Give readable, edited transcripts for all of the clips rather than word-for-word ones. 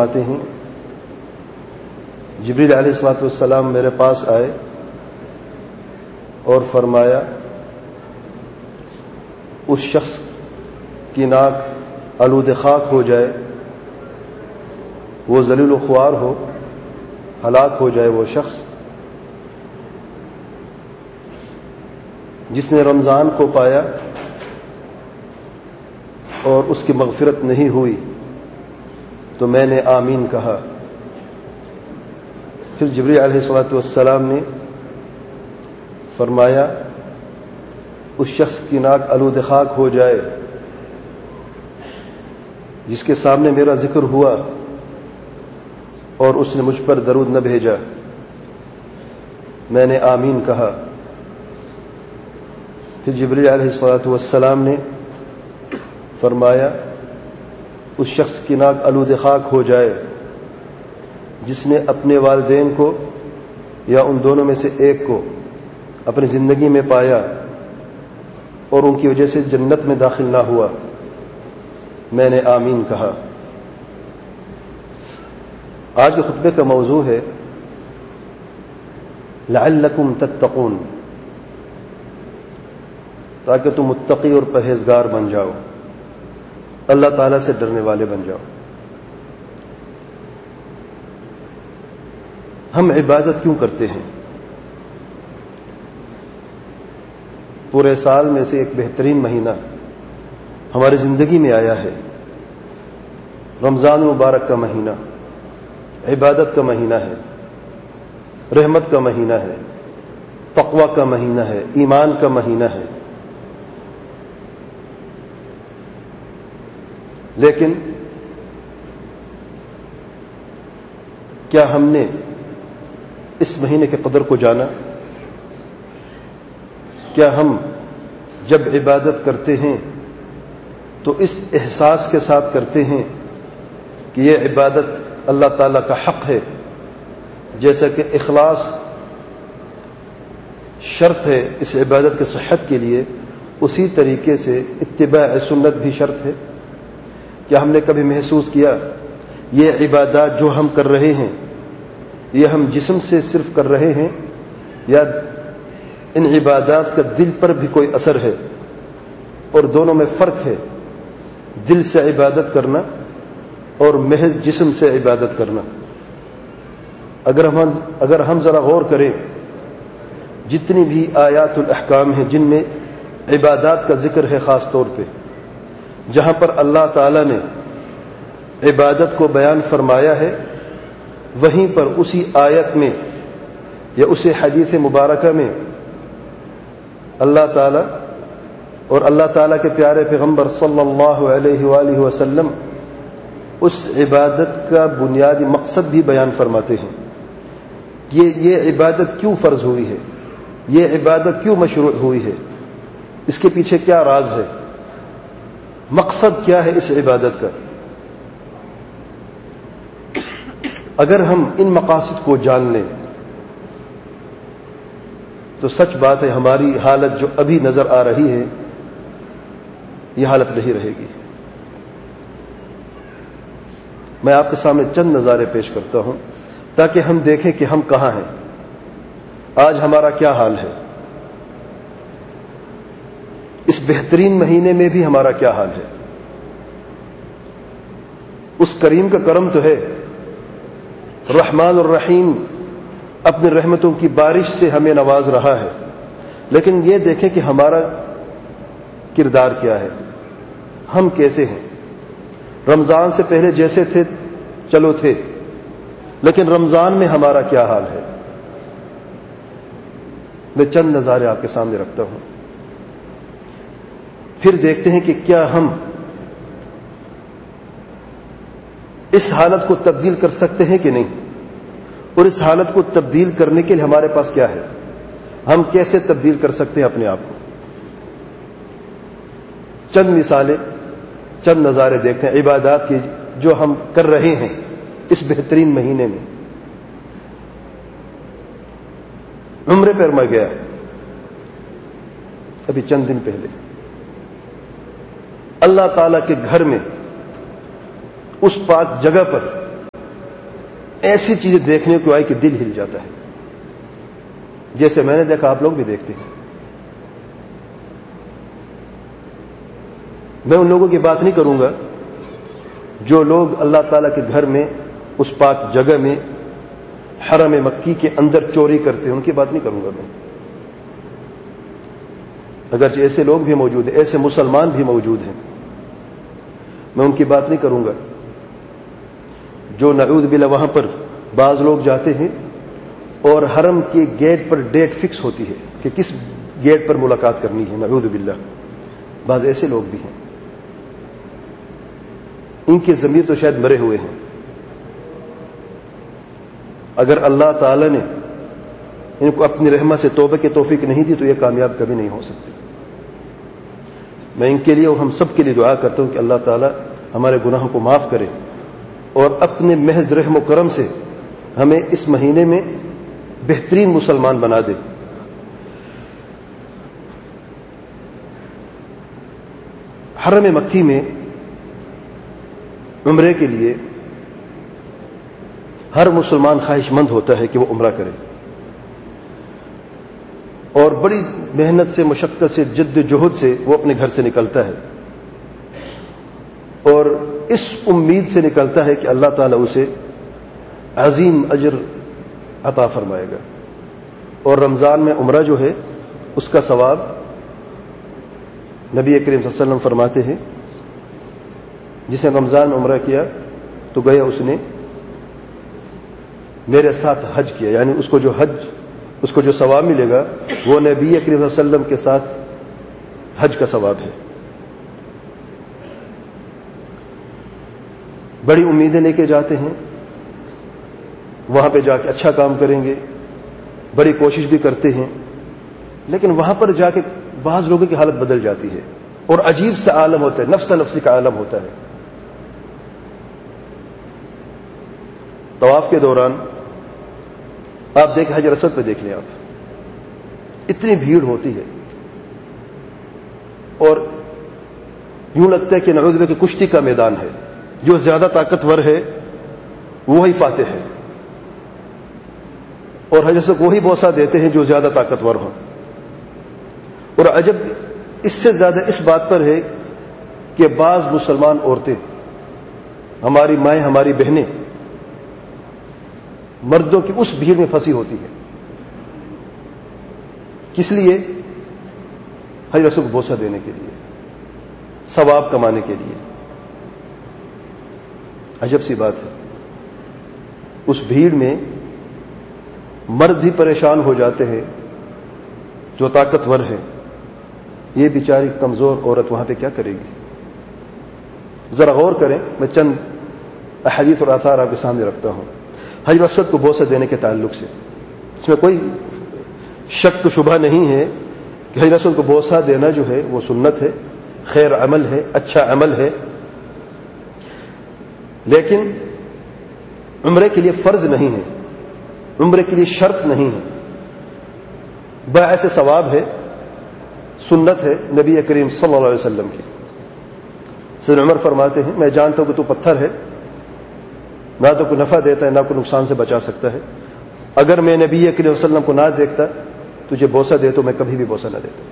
فرماتے ہیں جبریل علیہ الصلوۃ والسلام میرے پاس آئے اور فرمایا اس شخص کی ناک آلود خاک ہو جائے، وہ ذلیل و خوار ہو، ہلاک ہو جائے وہ شخص جس نے رمضان کو پایا اور اس کی مغفرت نہیں ہوئی۔ تو میں نے آمین کہا۔ پھر جبریل علیہ الصلوۃ والسلام نے فرمایا اس شخص کی ناک آلود خاک ہو جائے جس کے سامنے میرا ذکر ہوا اور اس نے مجھ پر درود نہ بھیجا۔ میں نے آمین کہا۔ پھر جبریل علیہ الصلوۃ والسلام نے فرمایا اس شخص کی ناک آلود خاک ہو جائے جس نے اپنے والدین کو یا ان دونوں میں سے ایک کو اپنی زندگی میں پایا اور ان کی وجہ سے جنت میں داخل نہ ہوا۔ میں نے آمین کہا۔ آج کے خطبے کا موضوع ہے لعلکم تتقون، تاکہ تم متقی اور پرہیزگار بن جاؤ، اللہ تعالیٰ سے ڈرنے والے بن جاؤ۔ ہم عبادت کیوں کرتے ہیں؟ پورے سال میں سے ایک بہترین مہینہ ہماری زندگی میں آیا ہے، رمضان مبارک کا مہینہ، عبادت کا مہینہ ہے، رحمت کا مہینہ ہے، تقوی کا مہینہ ہے، ایمان کا مہینہ ہے۔ لیکن کیا ہم نے اس مہینے کے قدر کو جانا؟ کیا ہم جب عبادت کرتے ہیں تو اس احساس کے ساتھ کرتے ہیں کہ یہ عبادت اللہ تعالیٰ کا حق ہے، جیسا کہ اخلاص شرط ہے اس عبادت کی صحت کے لیے، اسی طریقے سے اتباع سنت بھی شرط ہے؟ کیا ہم نے کبھی محسوس کیا یہ عبادات جو ہم کر رہے ہیں یہ ہم جسم سے صرف کر رہے ہیں یا ان عبادات کا دل پر بھی کوئی اثر ہے؟ اور دونوں میں فرق ہے، دل سے عبادت کرنا اور محض جسم سے عبادت کرنا۔ اگر ہم ذرا غور کریں، جتنی بھی آیات الاحکام ہیں جن میں عبادات کا ذکر ہے، خاص طور پہ جہاں پر اللہ تعالی نے عبادت کو بیان فرمایا ہے، وہیں پر اسی آیت میں یا اسی حدیث مبارکہ میں اللہ تعالی اور اللہ تعالیٰ کے پیارے پیغمبر صلی اللہ علیہ وآلہ وسلم اس عبادت کا بنیادی مقصد بھی بیان فرماتے ہیں۔ یہ عبادت کیوں فرض ہوئی ہے، یہ عبادت کیوں مشروع ہوئی ہے، اس کے پیچھے کیا راز ہے، مقصد کیا ہے اس عبادت کا۔ اگر ہم ان مقاصد کو جان لیں تو سچ بات ہے ہماری حالت جو ابھی نظر آ رہی ہے یہ حالت نہیں رہے گی۔ میں آپ کے سامنے چند نظارے پیش کرتا ہوں تاکہ ہم دیکھیں کہ ہم کہاں ہیں، آج ہمارا کیا حال ہے، اس بہترین مہینے میں بھی ہمارا کیا حال ہے۔ اس کریم کا کرم تو ہے، رحمان الرحیم اپنی رحمتوں کی بارش سے ہمیں نواز رہا ہے، لیکن یہ دیکھیں کہ ہمارا کردار کیا ہے، ہم کیسے ہیں۔ رمضان سے پہلے جیسے تھے چلو تھے، لیکن رمضان میں ہمارا کیا حال ہے۔ میں چند نظارے آپ کے سامنے رکھتا ہوں، پھر دیکھتے ہیں کہ کیا ہم اس حالت کو تبدیل کر سکتے ہیں کہ نہیں، اور اس حالت کو تبدیل کرنے کے لیے ہمارے پاس کیا ہے، ہم کیسے تبدیل کر سکتے ہیں اپنے آپ کو۔ چند مثالیں، چند نظارے دیکھتے ہیں عبادات کی جو ہم کر رہے ہیں اس بہترین مہینے میں۔ عمرے پر میں گیا ابھی چند دن پہلے، اللہ تعالی کے گھر میں اس پاک جگہ پر ایسی چیزیں دیکھنے کو آئی کہ دل ہل جاتا ہے، جیسے میں نے دیکھا آپ لوگ بھی دیکھتے ہیں۔ میں ان لوگوں کی بات نہیں کروں گا جو لوگ اللہ تعالیٰ کے گھر میں، اس پاک جگہ میں، حرم مکی کے اندر چوری کرتے ہیں، ان کی بات نہیں کروں گا میں، اگرچہ ایسے لوگ بھی موجود ہیں، ایسے مسلمان بھی موجود ہیں، میں ان کی بات نہیں کروں گا جو نعوذ باللہ وہاں پر بعض لوگ جاتے ہیں اور حرم کے گیٹ پر ڈیٹ فکس ہوتی ہے کہ کس گیٹ پر ملاقات کرنی ہے، نعوذ باللہ بعض ایسے لوگ بھی ہیں، ان کے ضمیر تو شاید مرے ہوئے ہیں۔ اگر اللہ تعالی نے ان کو اپنی رحمت سے توبہ کی توفیق نہیں دی تو یہ کامیاب کبھی نہیں ہو سکتے۔ میں ان کے لیے اور ہم سب کے لیے دعا کرتا ہوں کہ اللہ تعالی ہمارے گناہوں کو معاف کرے اور اپنے محض رحم و کرم سے ہمیں اس مہینے میں بہترین مسلمان بنا دے۔ حرم مکی میں عمرے کے لیے ہر مسلمان خواہش مند ہوتا ہے کہ وہ عمرہ کرے، اور بڑی محنت سے، مشقت سے، جد جہد سے وہ اپنے گھر سے نکلتا ہے، اور اس امید سے نکلتا ہے کہ اللہ تعالیٰ اسے عظیم اجر عطا فرمائے گا، اور رمضان میں عمرہ جو ہے اس کا ثواب نبی کریم صلی اللہ علیہ وسلم فرماتے ہیں جس نے رمضان میں عمرہ کیا تو گیا اس نے میرے ساتھ حج کیا، یعنی اس کو جو ثواب ملے گا وہ نبی کریم صلی اللہ علیہ وسلم کے ساتھ حج کا ثواب ہے۔ بڑی امیدیں لے کے جاتے ہیں، وہاں پہ جا کے اچھا کام کریں گے، بڑی کوشش بھی کرتے ہیں، لیکن وہاں پر جا کے بعض لوگوں کی حالت بدل جاتی ہے اور عجیب سا عالم ہوتا ہے، نفس نفسی کا عالم ہوتا ہے۔ طواف کے دوران آپ دیکھیں، حجر اسود پہ دیکھ لیں آپ، اتنی بھیڑ ہوتی ہے اور یوں لگتا ہے کہ نعوذ باللہ کہ کشتی کا میدان ہے، جو زیادہ طاقتور ہے وہی فاتح ہے، اور حجر اسود وہی بوسہ دیتے ہیں جو زیادہ طاقتور ہوں۔ اور عجب اس سے زیادہ اس بات پر ہے کہ بعض مسلمان عورتیں، ہماری مائیں، ہماری بہنیں مردوں کی اس بھیڑ میں پھنسی ہوتی ہے، کس لیے؟ حجر اسود کو بوسہ دینے کے لیے، ثواب کمانے کے لیے۔ عجب سی بات ہے، اس بھیڑ میں مرد بھی پریشان ہو جاتے ہیں جو طاقتور ہے، یہ بیچاری کمزور عورت وہاں پہ کیا کرے گی؟ ذرا غور کریں، میں چند احادیث اور آثار آپ کے سامنے رکھتا ہوں حجر اسود کو بوسہ دینے کے تعلق سے۔ اس میں کوئی شک و شبہ نہیں ہے کہ حجر اسود کو بوسہ دینا جو ہے وہ سنت ہے، خیر عمل ہے، اچھا عمل ہے، لیکن عمرے کے لیے فرض نہیں ہے، عمرے کے لیے شرط نہیں ہے، باعث ثواب ہے، سنت ہے نبی کریم صلی اللہ علیہ وسلم کی۔ سیدنا عمر فرماتے ہیں، میں جانتا ہوں کہ تو پتھر ہے، نہ تو کوئی نفع دیتا ہے نہ کوئی نقصان سے بچا سکتا ہے، اگر میں نبی کریم صلی اللہ علیہ وسلم کو نہ دیکھتا تجھے بوسہ دے تو میں کبھی بھی بوسہ نہ دیتا۔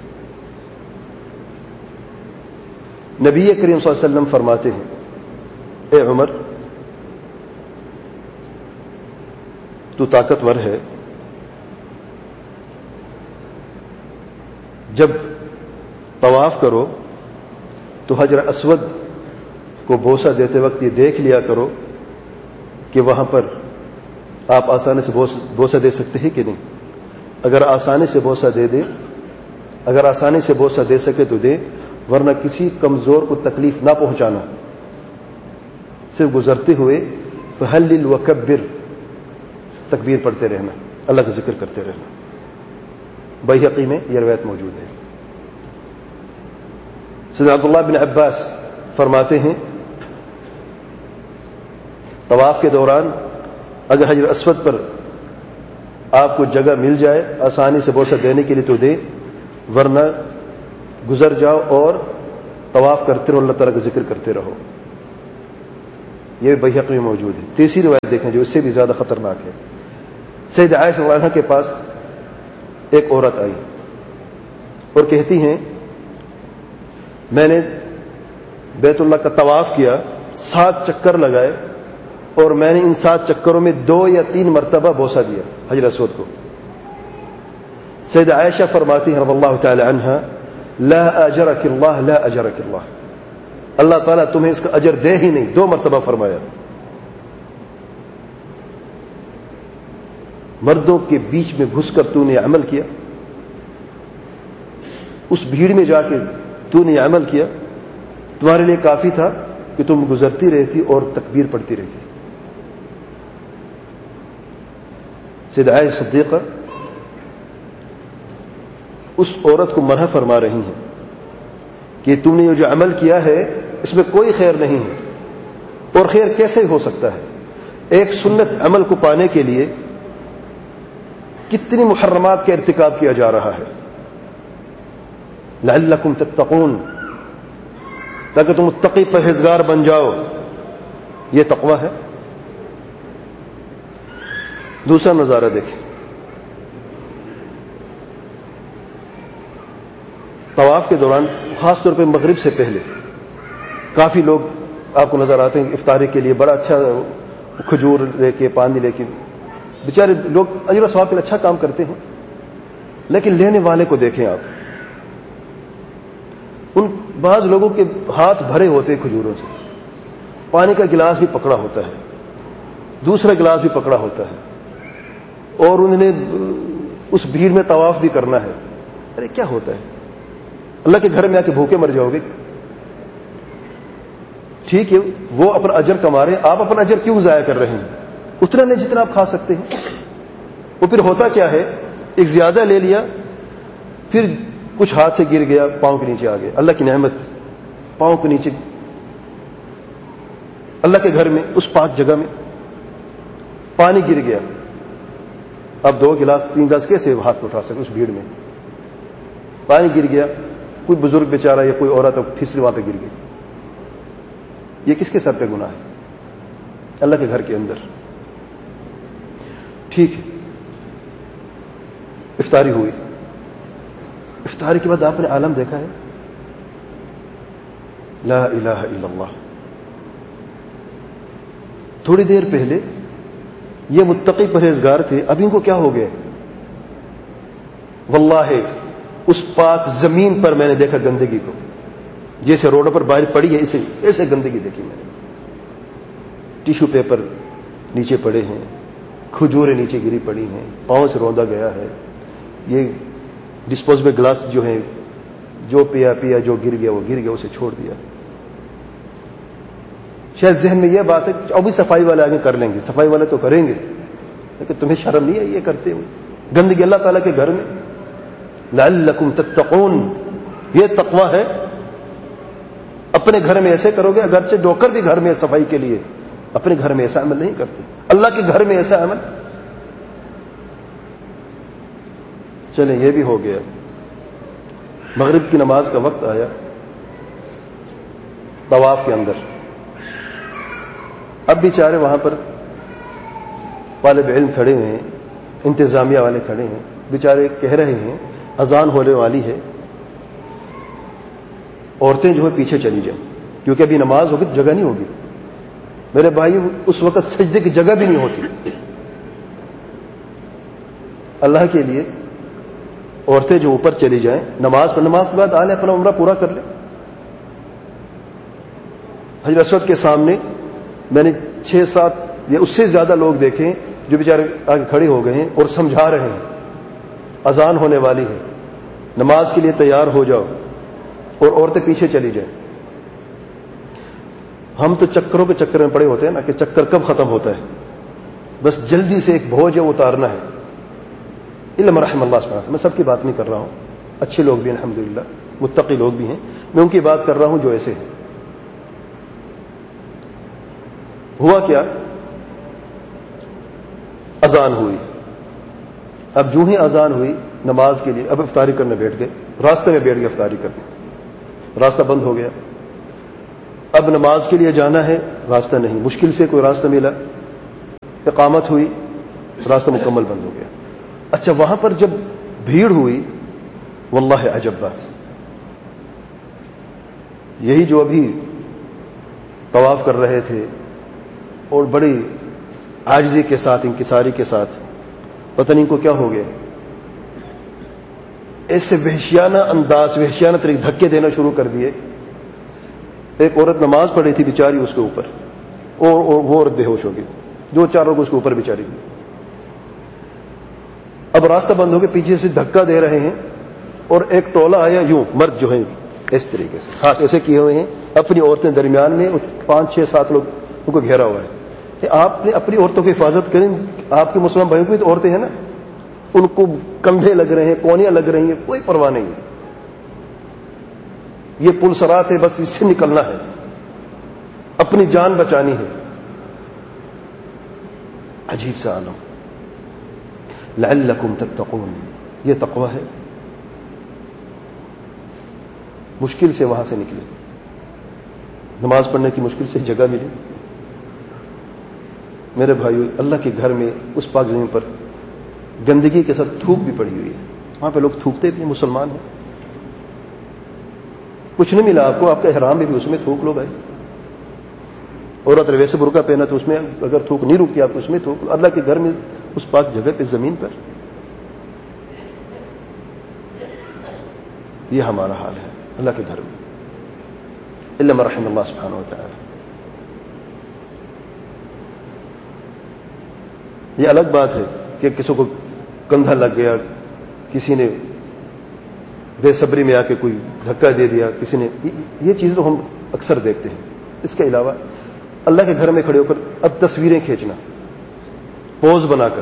نبی کریم صلی اللہ علیہ وسلم فرماتے ہیں، اے عمر تو طاقتور ہے، جب طواف کرو تو حجر اسود کو بوسہ دیتے وقت یہ دیکھ لیا کرو کہ وہاں پر آپ آسانی سے بوسہ دے سکتے ہیں کہ نہیں۔ اگر آسانی سے بوسہ دے دیں، اگر آسانی سے بوسہ دے سکے تو دے، ورنہ کسی کمزور کو تکلیف نہ پہنچانا، صرف گزرتے ہوئے فہلل وکبر تکبیر پڑھتے رہنا، اللہ کا ذکر کرتے رہنا۔ بیہقی میں یہ روایت موجود ہے۔ سیدنا عبداللہ بن عباس فرماتے ہیں، طواف کے دوران اگر حجر اسود پر آپ کو جگہ مل جائے آسانی سے بوسہ دینے کے لیے تو دے، ورنہ گزر جاؤ اور طواف کرتے رہو، اللہ تعالیٰ کا ذکر کرتے رہو۔ یہ بیہقی میں موجود ہے. تیسری روایت دیکھیں جو اس سے بھی زیادہ خطرناک ہے. سیدہ عائشہ رضی اللہ عنہا کے پاس ایک عورت آئی اور کہتی ہیں میں نے بیت اللہ کا طواف کیا, 7 چکر لگائے, اور میں نے ان 7 چکروں میں 2 یا 3 مرتبہ بوسہ دیا حجر اسود کو. سیدہ عائشہ فرماتی ہیں رضی اللہ تعالی عنہا لا اجرک اللہ لا اجرک اللہ, اللہ تعالیٰ تمہیں اس کا اجر دے ہی نہیں. 2 مرتبہ فرمایا. مردوں کے بیچ میں گھس کر تو نے عمل کیا, اس بھیڑ میں جا کے تو نے عمل کیا, تمہارے لیے کافی تھا کہ تم گزرتی رہتی اور تکبیر پڑھتی رہتی. سیدہ عائشہ صدیقہ اس عورت کو مرحمت فرما رہی ہیں کہ تم نے یہ جو عمل کیا ہے اس میں کوئی خیر نہیں ہے, اور خیر کیسے ہو سکتا ہے؟ ایک سنت عمل کو پانے کے لیے کتنی محرمات کا ارتکاب کیا جا رہا ہے. لعلکم تتقون, تاکہ تم متقی پرہیزگار بن جاؤ, یہ تقوی ہے. دوسرا نظارہ دیکھیں, طواف کے دوران خاص طور پہ مغرب سے پہلے کافی لوگ آپ کو نظر آتے ہیں افطاری کے لیے بڑا اچھا کھجور لے کے پانی لے کے, بیچارے لوگ اجر و ثواب کے لیے اچھا کام کرتے ہیں, لیکن لینے والے کو دیکھیں آپ, ان بعض لوگوں کے ہاتھ بھرے ہوتے ہیں کھجوروں سے, پانی کا گلاس بھی پکڑا ہوتا ہے, دوسرا گلاس بھی پکڑا ہوتا ہے, اور انہوں نے اس بھیڑ میں طواف بھی کرنا ہے. ارے کیا ہوتا ہے؟ اللہ کے گھر میں آ کے بھوکے مر جاؤ گے. ٹھیک ہے وہ اپنا اجر کما رہے ہیں, آپ اپنا اجر کیوں ضائع کر رہے ہیں؟ اتنا نہیں جتنا آپ کھا سکتے ہیں. وہ پھر ہوتا کیا ہے, ایک زیادہ لے لیا, پھر کچھ ہاتھ سے گر گیا, پاؤں کے نیچے آ گیا. اللہ کی نعمت پاؤں کے نیچے, اللہ کے گھر میں اس پاک جگہ میں پانی گر گیا. اب 2 گلاس 3 گلاس کیسے ہاتھ اٹھا سکے؟ اس بھیڑ میں پانی گر گیا, کوئی بزرگ بیچارہ یا کوئی عورت پھسلی وہاں پہ گر گئی. یہ کس کے سر پہ گناہ ہے؟ اللہ کے گھر کے اندر. ٹھیک ہے, افطاری ہوئی, افطاری کے بعد آپ نے عالم دیکھا ہے, لا الہ الا اللہ. تھوڑی دیر پہلے یہ متقی پرہیزگار تھے, اب ان کو کیا ہو گیا؟ واللہ اس پاک زمین پر میں نے دیکھا گندگی کو, جیسے روڈوں پر باہر پڑی ہے ایسے گندگی دیکھی میں نے. ٹیشو پیپر نیچے پڑے ہیں, کھجوریں نیچے گری پڑی ہیں, پاؤں سے روندا گیا ہے. یہ ڈسپوزیبل گلاس جو ہیں, جو پیا جو گر گیا وہ گر گیا, اسے چھوڑ دیا. شاید ذہن میں یہ بات ہے کہ ابھی صفائی والے آگے کر لیں گے, صفائی والے تو کریں گے, لیکن تمہیں شرم نہیں ہے یہ کرتے ہوئے؟ گندگی اللہ تعالیٰ کے گھر میں. لعلکم تتقون, یہ تقوی ہے. اپنے گھر میں ایسے کرو گے, اگرچہ ڈوکر بھی گھر میں صفائی کے لیے, اپنے گھر میں ایسا عمل نہیں کرتے, اللہ کے گھر میں ایسا عمل. چلیں یہ بھی ہو گیا. مغرب کی نماز کا وقت آیا, طواف کے اندر. اب بیچارے وہاں پر طالب علم کھڑے ہوئے ہیں, انتظامیہ والے کھڑے ہیں, بیچارے کہہ رہے ہیں اذان ہونے والی ہے, عورتیں جو ہے پیچھے چلی جائیں, کیونکہ ابھی نماز ہوگی تو جگہ نہیں ہوگی. میرے بھائی اس وقت سجدے کی جگہ بھی نہیں ہوتی. اللہ کے لیے عورتیں جو اوپر چلی جائیں نماز کے بعد آلے اپنا عمرہ پورا کر لیں. حجر اسود کے سامنے میں نے 6-7 یا اس سے زیادہ لوگ دیکھے جو بیچارے آگے کھڑے ہو گئے ہیں اور سمجھا رہے ہیں اذان ہونے والی ہے, نماز کے لیے تیار ہو جاؤ, اور عورتیں پیچھے چلی جائیں. ہم تو چکروں کے چکر میں پڑے ہوتے ہیں نا کہ چکر کب ختم ہوتا ہے, بس جلدی سے ایک بوجھ اتارنا ہے. علم رحم اللہ سبحانہ, میں سب کی بات نہیں کر رہا ہوں, اچھے لوگ بھی ہیں الحمدللہ, متقی لوگ بھی ہیں, میں ان کی بات کر رہا ہوں جو ایسے ہیں. ہوا کیا, اذان ہوئی. اب جو ہی اذان ہوئی نماز کے لیے, اب افطاری کرنے بیٹھ گئے, راستے میں بیٹھ گئے افطاری کرنے, راستہ بند ہو گیا. اب نماز کے لیے جانا ہے, راستہ نہیں، مشکل سے کوئی راستہ ملا، اقامت ہوئی، راستہ مکمل بند ہو گیا۔ اچھا وہاں پر جب بھیڑ ہوئی، واللہ عجب بات، یہی جو ابھی طواف کر رہے تھے اور بڑی عاجزی کے ساتھ، انکساری کے ساتھ، پتہ نہیں کو کیا ہو گیا، ایسے وحشیانہ انداز، وحشیانہ طریقے دھکے دینا شروع کر دیے۔ ایک عورت نماز پڑھی تھی بیچاری اس کے اوپر، اور وہ عورت بے ہوش ہو گئی، جو چار لوگ اس کے اوپر بیچاری گئی۔ اب راستہ بند ہو کے پیچھے سے دھکا دے رہے ہیں، اور ایک ٹولہ آیا، یوں مرد جو ہیں اس طریقے سے ہاتھ ایسے کیے ہوئے ہیں، اپنی عورتیں درمیان میں، 5 6 7 لوگ ان کو گھیرا ہوا ہے۔ آپ نے اپنی عورتوں کی حفاظت کریں، آپ کے مسلمان بھائیوں کی تو عورتیں ہیں نا، ان کو کندھے لگ رہے ہیں، کونیاں لگ رہی ہیں، کوئی پرواہ نہیں ہے، یہ پل صراط ہے، بس اس سے نکلنا ہے، اپنی جان بچانی ہے۔ عجیب سا عالم، لعلکم تتقون، یہ تقوی ہے۔ مشکل سے وہاں سے نکلے، نماز پڑھنے کی مشکل سے جگہ ملی۔ میرے بھائیو، اللہ کے گھر میں اس پاک زمین پر گندگی کے ساتھ تھوک بھی پڑی ہوئی ہے، وہاں پہ لوگ تھوکتے بھی ہیں، مسلمان ہیں۔ کچھ نہیں ملا آپ کو، آپ کا احرام بھی اس میں تھوک لو بھائی، عورت ویسے برقع پہنا تو اس میں اگر تھوک نہیں رکتی آپ کو، اس میں تھوک لو۔ اللہ کے گھر میں اس پاک جگہ پہ، زمین پر، یہ ہمارا حال ہے اللہ کے گھر میں، الا من رحم اللہ سبحانہ و تعالی۔ یہ الگ بات ہے کہ کسی کو کندھا لگ گیا، کسی نے بے صبری میں آ کے کوئی دھکا دے دیا، کسی نے، یہ چیز تو ہم اکثر دیکھتے ہیں۔ اس کے علاوہ اللہ کے گھر میں کھڑے ہو کر اب تصویریں کھینچنا، پوز بنا کر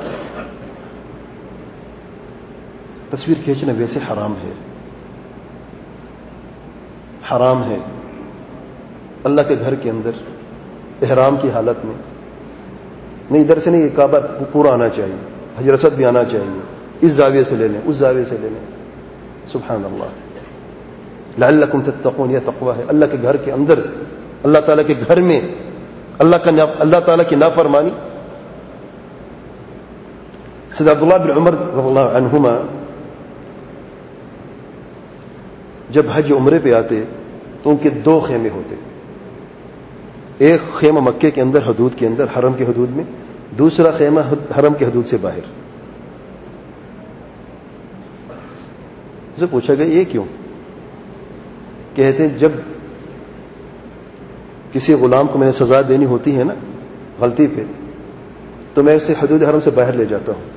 تصویر کھینچنا ویسے حرام ہے، حرام ہے۔ اللہ کے گھر کے اندر احرام کی حالت میں نہیں، ادھر سے نہیں، یہ کعبہ پورا آنا چاہیے، حجر اسود بھی آنا چاہیے، اس زاویے سے لے لیں، اس زاویے سے لے لیں، سبحان اللہ۔ لعلکم تتقون، یہ تقوی ہے۔ اللہ کے گھر کے اندر، اللہ تعالیٰ کے گھر میں اللہ تعالیٰ کی نافرمانی۔ سیدنا عبداللہ بن عمر رضی اللہ عنہما جب حج عمرے پہ آتے تو ان کے 2 خیمے ہوتے، ایک خیمہ مکے کے اندر، حدود کے اندر، حرم کے حدود میں، دوسرا خیمہ حرم کے حدود سے باہر۔ اسے پوچھا گیا یہ کیوں؟ کہتے ہیں جب کسی غلام کو میں نے سزا دینی ہوتی ہے نا غلطی پہ، تو میں اسے حدود حرم سے باہر لے جاتا ہوں،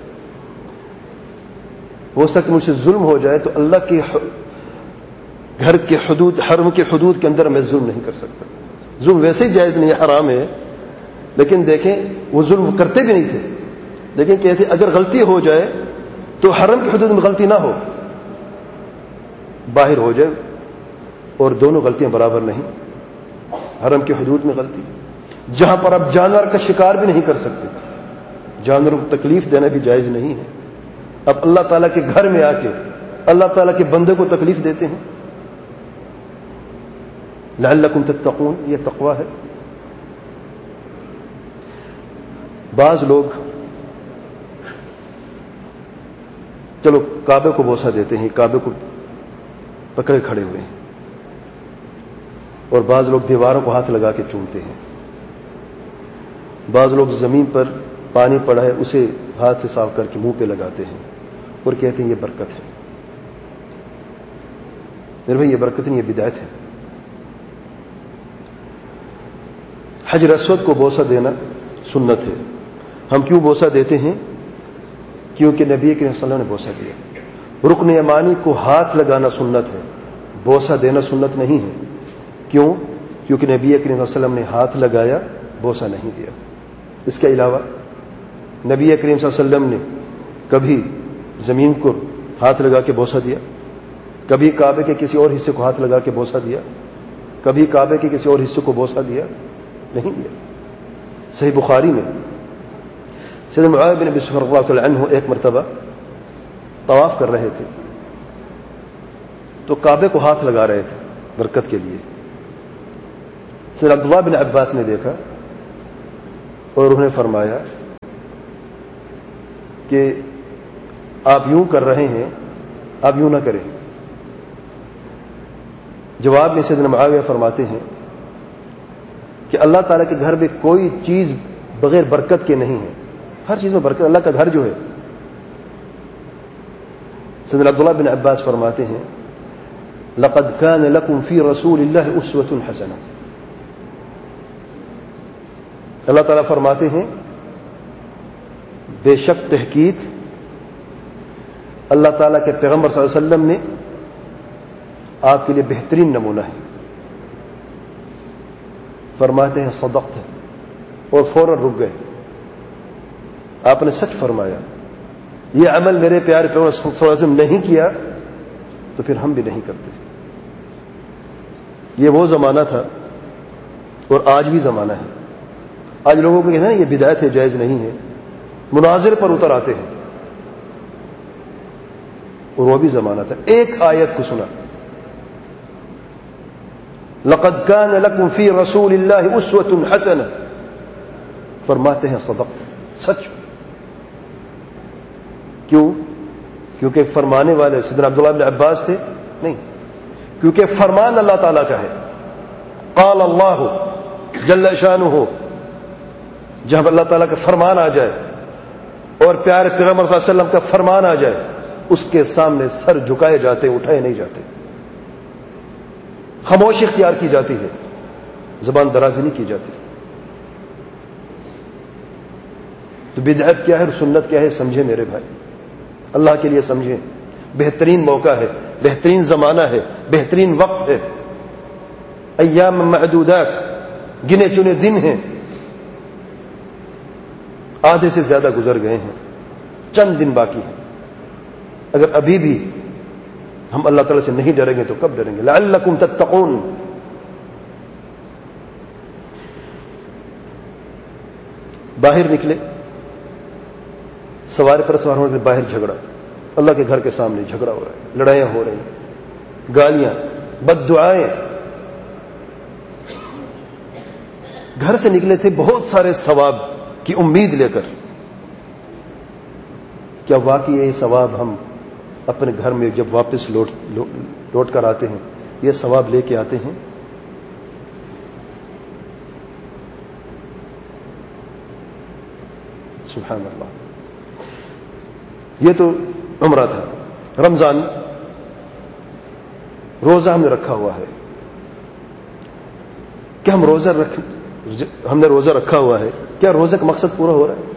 ہو سکتا ہے مجھ سے ظلم ہو جائے تو اللہ کے گھر کے حدود، حرم کے حدود کے اندر میں ظلم نہیں کر سکتا۔ ظلم ویسے ہی جائز نہیں، حرام ہے، لیکن دیکھیں وہ ظلم کرتے بھی نہیں تھے، لیکن کہتے اگر غلطی ہو جائے تو حرم کی حدود میں غلطی نہ ہو، باہر ہو جائے، اور دونوں غلطیاں برابر نہیں۔ حرم کی حدود میں غلطی، جہاں پر آپ جانور کا شکار بھی نہیں کر سکتے، جانوروں کو تکلیف دینا بھی جائز نہیں ہے، اب اللہ تعالیٰ کے گھر میں آ کے اللہ تعالیٰ کے بندے کو تکلیف دیتے ہیں۔ لعلکم تتقون، یہ تقوی ہے۔ بعض لوگ چلو کعبے کو بوسہ دیتے ہیں، کعبے کو پکڑے کھڑے ہوئے ہیں، اور بعض لوگ دیواروں کو ہاتھ لگا کے چومتے ہیں، بعض لوگ زمین پر پانی پڑا ہے اسے ہاتھ سے صاف کر کے منہ پہ لگاتے ہیں اور کہتے ہیں یہ برکت ہے۔ میرے بھائی یہ برکت نہیں، یہ بدعت ہے۔ حجر اسود کو بوسہ دینا سنت ہے۔ ہم کیوں بوسہ دیتے ہیں؟ کیونکہ نبی کریم صلی اللہ علیہ وسلم نے بوسہ دیا۔ رکن یمانی کو ہاتھ لگانا سنت ہے، بوسہ دینا سنت نہیں ہے۔ کیوں؟ کیونکہ نبی کریم صلی اللہ علیہ وسلم نے ہاتھ لگایا، بوسہ نہیں دیا۔ اس کے علاوہ نبی کریم صلی اللہ علیہ وسلم نے کبھی زمین کو ہاتھ لگا کے بوسہ دیا، کبھی کعبے کے کسی اور حصے کو ہاتھ لگا کے بوسہ دیا، کبھی کعبے کے کسی اور حصے کو بوسہ دیا نہیں دیا۔ صحیح بخاری میں سیدنا معاذ بن ابی سفیان رضی اللہ تعالی عنہ ایک مرتبہ طواف کر رہے تھے تو کعبے کو ہاتھ لگا رہے تھے برکت کے لیے۔ سیدنا عبداللہ بن عباس نے دیکھا اور انہیں فرمایا کہ آپ یوں کر رہے ہیں، آپ یوں نہ کریں۔ جواب میں سیدنا معاویہ فرماتے ہیں کہ اللہ تعالیٰ کے گھر میں کوئی چیز بغیر برکت کے نہیں ہے، ہر چیز میں برکت۔ اللہ کا گھر جو ہے، سیدنا عبداللہ بن عباس فرماتے ہیں لقد كان لكم في رسول الله اسوة حسنہ۔ اللہ تعالیٰ فرماتے ہیں بے شک تحقیق اللہ تعالیٰ کے پیغمبر صلی اللہ علیہ وسلم نے آپ کے لیے بہترین نمونہ ہے۔ فرماتے ہیں صدقت، اور فوراً رک گئے۔ آپ نے سچ فرمایا، یہ عمل میرے پیارے پیغمبر صلی اللہ علیہ وسلم نہیں کیا تو پھر ہم بھی نہیں کرتے۔ یہ وہ زمانہ تھا اور آج بھی زمانہ ہے۔ آج لوگوں کو کہتے ہیں نا یہ بدعت ہے، جائز نہیں ہے، مناظر پر اتر آتے ہیں، اور وہ بھی زمانہ تھا۔ ایک آیت کو سنا، لقد كان لكم في رسول الله اسوة حسنہ، فرماتے ہیں صدقت، سچ۔ کیوں؟ کیونکہ فرمانے والے سیدنا عبداللہ بن عباس تھے؟ نہیں، کیونکہ فرمان اللہ تعالیٰ کا ہے۔ قال اللہ جل شانہ، جب اللہ تعالیٰ کا فرمان آ جائے اور پیارے پیغمبر صلی اللہ علیہ وسلم کا فرمان آ جائے، اس کے سامنے سر جھکائے جاتے، اٹھائے نہیں جاتے، خاموشی اختیار کی جاتی ہے، زبان درازی نہیں کی جاتی۔ تو بدعت کیا ہے اور سنت کیا ہے سمجھے میرے بھائی، اللہ کے لیے سمجھیں۔ بہترین موقع ہے، بہترین زمانہ ہے، بہترین وقت ہے۔ ایام معدودات، گنے چنے دن ہیں، آدھے سے زیادہ گزر گئے ہیں، چند دن باقی ہیں۔ اگر ابھی بھی ہم اللہ تعالیٰ سے نہیں ڈریں گے تو کب ڈریں گے؟ لعلکم تتقون۔ باہر نکلے، سواری پر سوار ہونے کے باہر جھگڑا، اللہ کے گھر کے سامنے جھگڑا ہو رہا ہے، لڑائیاں ہو رہی ہیں، گالیاں، بد دعائیں۔ گھر سے نکلے تھے بہت سارے ثواب کی امید لے کر، کیا واقعی یہ ثواب ہم اپنے گھر میں جب واپس لوٹ کر آتے ہیں یہ ثواب لے کے آتے ہیں؟ سبحان اللہ۔ یہ تو عمرہ تھا۔ رمضان روزہ ہم نے رکھا ہوا ہے، کیا ہم نے روزہ رکھا ہوا ہے، کیا روزے کا مقصد پورا ہو رہا ہے؟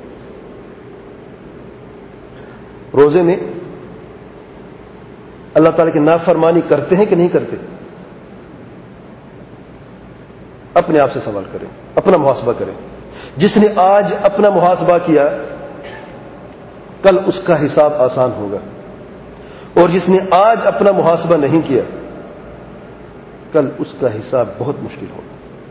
روزے میں اللہ تعالیٰ کی نافرمانی کرتے ہیں کہ نہیں کرتے؟ اپنے آپ سے سوال کریں، اپنا محاسبہ کریں۔ جس نے آج اپنا محاسبہ کیا کل اس کا حساب آسان ہوگا، اور جس نے آج اپنا محاسبہ نہیں کیا کل اس کا حساب بہت مشکل ہوگا۔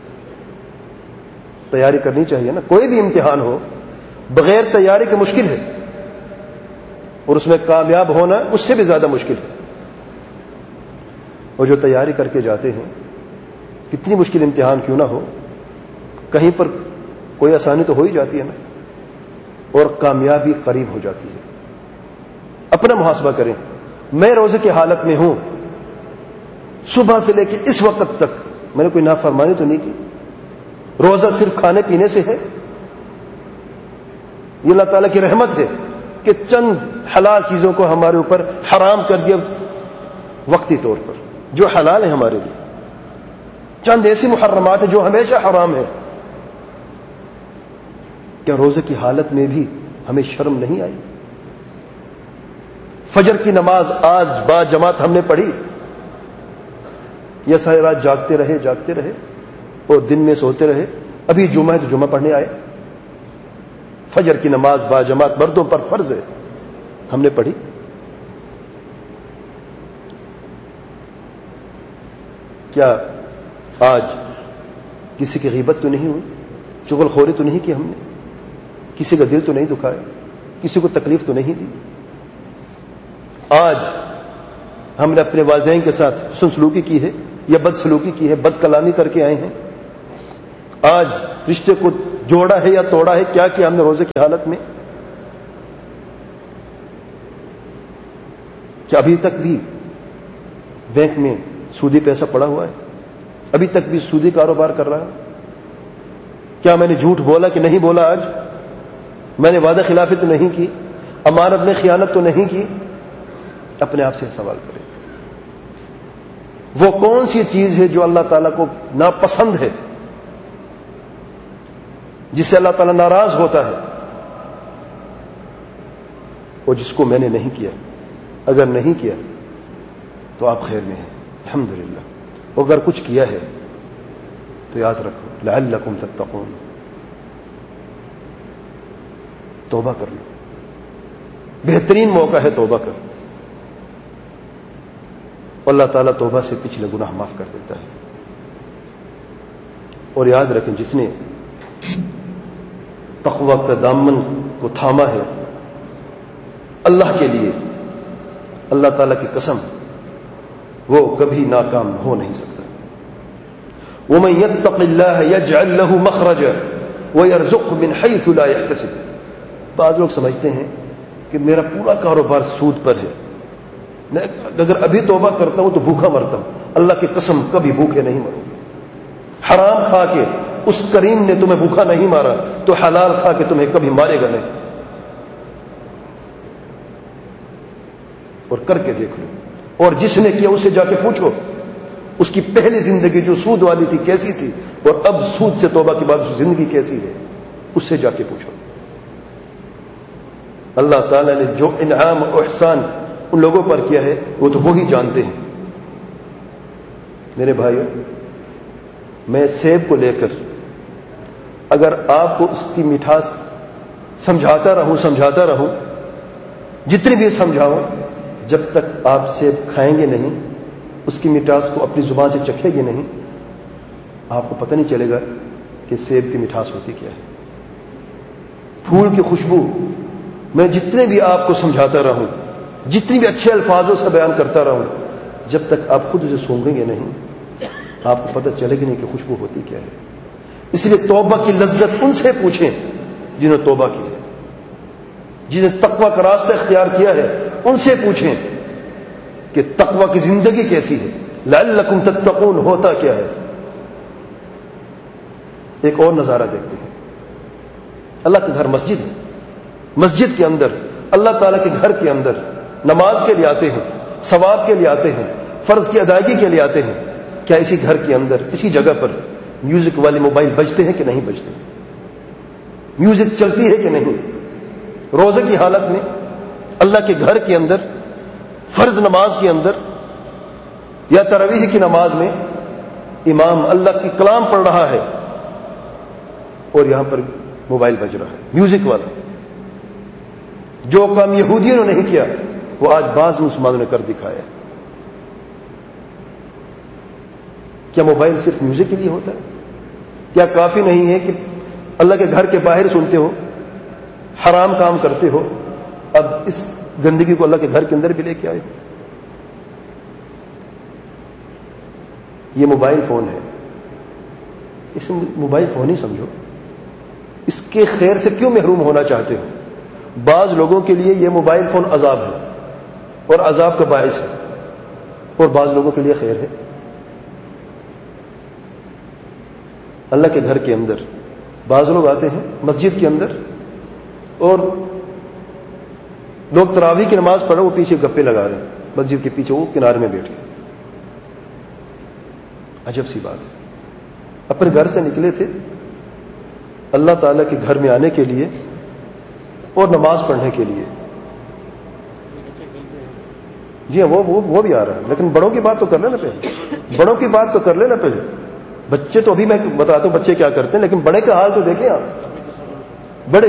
تیاری کرنی چاہیے نا، کوئی بھی امتحان ہو بغیر تیاری کے مشکل ہے، اور اس میں کامیاب ہونا اس سے بھی زیادہ مشکل ہے۔ اور جو تیاری کر کے جاتے ہیں، کتنی مشکل امتحان کیوں نہ ہو، کہیں پر کوئی آسانی تو ہو ہی جاتی ہے نا، اور کامیابی قریب ہو جاتی ہے۔ اپنا محاسبہ کریں، میں روزے کی حالت میں ہوں، صبح سے لے کے اس وقت تک میں نے کوئی نافرمانی تو نہیں کی؟ روزہ صرف کھانے پینے سے ہے؟ یہ اللہ تعالیٰ کی رحمت ہے کہ چند حلال چیزوں کو ہمارے اوپر حرام کر دیا وقتی طور پر، جو حلال ہے ہمارے لیے۔ چند ایسی محرمات ہیں جو ہمیشہ حرام ہیں۔ کیا روزے کی حالت میں بھی ہمیں شرم نہیں آئی؟ فجر کی نماز آج با جماعت ہم نے پڑھی، یا ساری رات جاگتے رہے اور دن میں سوتے رہے؟ ابھی جمعہ ہے تو جمعہ پڑھنے آئے۔ فجر کی نماز با جماعت مردوں پر فرض ہے، ہم نے پڑھی؟ کیا آج کسی کی غیبت تو نہیں ہوئی، چغل خوری تو نہیں کی ہم نے، کسی کا دل تو نہیں دکھایا، کسی کو تکلیف تو نہیں دی؟ آج ہم نے اپنے والدین کے ساتھ حسن سلوکی کی ہے یا بد سلوکی کی ہے، بد کلامی کر کے آئے ہیں؟ آج رشتے کو جوڑا ہے یا توڑا ہے، کیا ہم نے روزے کی حالت میں؟ کیا ابھی تک بھی بینک میں سودی پیسہ پڑا ہوا ہے؟ ابھی تک بھی سودی کاروبار کر رہا ہے؟ کیا میں نے جھوٹ بولا کہ نہیں بولا؟ آج میں نے وعدہ خلافی تو نہیں کی؟ امانت میں خیانت تو نہیں کی؟ اپنے آپ سے سوال کریں، وہ کون سی چیز ہے جو اللہ تعالیٰ کو ناپسند ہے، جس سے اللہ تعالیٰ ناراض ہوتا ہے، اور جس کو میں نے نہیں کیا؟ اگر نہیں کیا تو آپ خیر میں ہیں، الحمدللہ، اگر کچھ کیا ہے تو یاد رکھو لعلکم تتقون، توبہ کر لو، بہترین موقع ہے توبہ کر، اللہ تعالیٰ توبہ سے پچھلے گناہ معاف کر دیتا ہے۔ اور یاد رکھیں، جس نے تقوی کا دامن کو تھاما ہے اللہ کے لیے، اللہ تعالیٰ کی قسم وہ کبھی ناکام ہو نہیں سکتا۔ وَمَن يَتَّقِ اللَّهَ يَجْعَل لَّهُ مَخْرَجًا وَيَرْزُقْهُ مِنْ حَيْثُ لَا يَحْتَسِبُ۔ بعض لوگ سمجھتے ہیں کہ میرا پورا کاروبار سود پر ہے، میں اگر ابھی توبہ کرتا ہوں تو بھوکا مرتا ہوں۔ اللہ کی قسم کبھی بھوکے نہیں مرو گے۔ حرام کھا کے اس کریم نے تمہیں بھوکا نہیں مارا تو حلال کھا کے تمہیں کبھی مارے گا نہیں۔ اور کر کے دیکھ لو، اور جس نے کیا اسے جا کے پوچھو اس کی پہلی زندگی جو سود والی تھی کیسی تھی، اور اب سود سے توبہ کے بعد اس کی زندگی کیسی ہے، اس سے جا کے پوچھو۔ اللہ تعالیٰ نے جو انعام و احسان ان لوگوں پر کیا ہے وہ تو وہی جانتے ہیں۔ میرے بھائیو، میں سیب کو لے کر اگر آپ کو اس کی مٹھاس سمجھاتا رہوں جتنی بھی سمجھاؤں، جب تک آپ سیب کھائیں گے نہیں، اس کی مٹھاس کو اپنی زبان سے چکھیں گے نہیں، آپ کو پتہ نہیں چلے گا کہ سیب کی مٹھاس ہوتی کیا ہے۔ پھول کی خوشبو میں جتنے بھی آپ کو سمجھاتا رہوں، جتنی بھی اچھے الفاظوں سے بیان کرتا رہوں، جب تک آپ خود اسے سونگیں گے نہیں، آپ کو پتہ چلے گی نہیں کہ خوشبو ہوتی کیا ہے۔ اس لیے توبہ کی لذت ان سے پوچھیں جنہوں نے توبہ کی ہے، جنہوں نے تقوی کا راستہ اختیار کیا ہے، ان سے پوچھیں کہ تقوی کی زندگی کیسی ہے، لعلکم تتقون ہوتا کیا ہے۔ ایک اور نظارہ دیکھتے ہیں، اللہ کے گھر مسجد ہے، مسجد کے اندر اللہ تعالیٰ کے گھر کے اندر نماز کے لیے آتے ہیں، ثواب کے لیے آتے ہیں، فرض کی ادائیگی کے لیے آتے ہیں۔ کیا اسی گھر کے اندر، اسی جگہ پر میوزک والے موبائل بجتے ہیں کہ نہیں بجتے؟ میوزک چلتی ہے کہ نہیں؟ روزے کی حالت میں اللہ کے گھر کے اندر فرض نماز کے اندر یا تراویح کی نماز میں امام اللہ کی کلام پڑھ رہا ہے اور یہاں پر موبائل بج رہا ہے، میوزک والا۔ جو کام یہودیوں نے نہیں کیا وہ آج بعض مسلمانوں نے کر دکھایا۔ کیا موبائل صرف میوزک کے لیے ہوتا ہے؟ کیا کافی نہیں ہے کہ اللہ کے گھر کے باہر سنتے ہو، حرام کام کرتے ہو، اب اس گندگی کو اللہ کے گھر کے اندر بھی لے کے آئے؟ یہ موبائل فون ہے، اس موبائل فون ہی سمجھو، اس کے خیر سے کیوں محروم ہونا چاہتے ہو؟ بعض لوگوں کے لیے یہ موبائل فون عذاب ہے اور عذاب کا باعث ہے، اور بعض لوگوں کے لیے خیر ہے۔ اللہ کے گھر کے اندر بعض لوگ آتے ہیں مسجد کے اندر اور لوگ تراویح کی نماز پڑھو، وہ پیچھے گپے لگا رہے ہیں مسجد کے پیچھے، وہ کنارے میں بیٹھ کے۔ عجب سی بات ہے، اپنے گھر سے نکلے تھے اللہ تعالیٰ کے گھر میں آنے کے لیے اور نماز پڑھنے کے لیے۔ جی ہاں، وہ بھی آ رہا ہے، لیکن بڑوں کی بات تو کر لینا پہلے، بڑوں کی بات تو کر لینا پہلے۔ بچے تو ابھی میں بتاتا ہوں بچے کیا کرتے ہیں، لیکن بڑے کا حال تو دیکھیں آپ۔ بڑے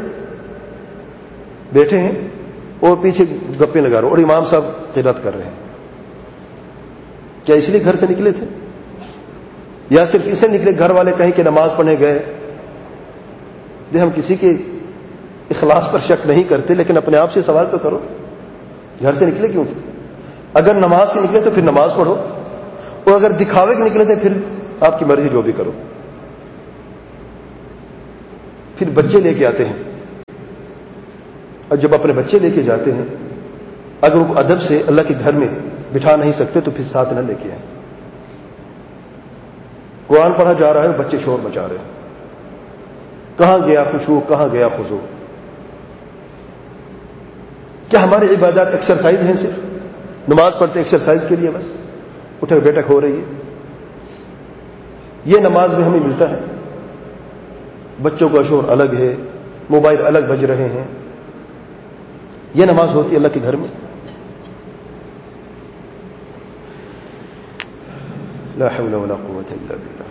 بیٹھے ہیں اور پیچھے گپے لگا رہے اور امام صاحب قرات کر رہے ہیں۔ کیا اس لیے گھر سے نکلے تھے یا صرف اسے نکلے گھر والے کہیں کہ نماز پڑھنے گئے؟ ہم کسی کے اخلاص پر شک نہیں کرتے، لیکن اپنے آپ سے سوال تو کرو، گھر سے نکلے کیوں تھے؟ اگر نماز کے نکلے تو پھر نماز پڑھو، اور اگر دکھاوے کے نکلے تھے پھر آپ کی مرضی جو بھی کرو۔ پھر بچے لے کے آتے ہیں، اور جب اپنے بچے لے کے جاتے ہیں اگر ان کو ادب سے اللہ کے گھر میں بٹھا نہیں سکتے تو پھر ساتھ نہ لے کے آئیں۔ قرآن پڑھا جا رہا ہے، بچے شور مچا رہے ہیں، کہاں گیا خشوع، کہاں گیا خضوع؟ کیا ہماری عبادات ایکسرسائز ہیں؟ صرف نماز پڑھتے ایکسرسائز کے لیے بس، اٹھک بیٹھک ہو رہی ہے؟ یہ نماز میں ہمیں ملتا ہے؟ بچوں کا شور الگ ہے، موبائل الگ بج رہے ہیں، یہ نماز ہوتی ہے اللہ کے گھر میں؟ لا حول ولا قوة الا باللہ۔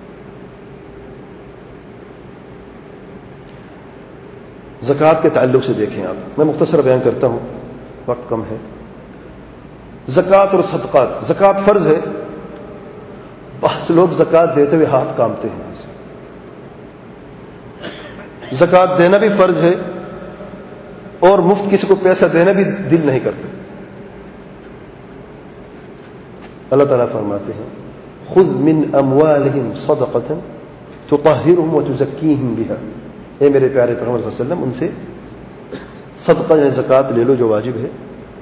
زکوٰۃ کے تعلق سے دیکھیں آپ، میں مختصر بیان کرتا ہوں، وقت کم ہے۔ زکوٰۃ اور صدقات، زکوٰۃ فرض ہے، بہت سے لوگ زکوٰۃ دیتے ہوئے ہاتھ کانپتے ہیں۔ زکوٰۃ دینا بھی فرض ہے اور مفت کسی کو پیسہ دینا بھی دل نہیں کرتے۔ اللہ تعالیٰ فرماتے ہیں خذ من اموالہم صدقۃ تطہرہم وتزکیہم بہا، اے میرے پیارے پیغمبر صلی اللہ علیہ وسلم ان سے صدقہ یعنی زکوٰۃ لے لو جو واجب ہے۔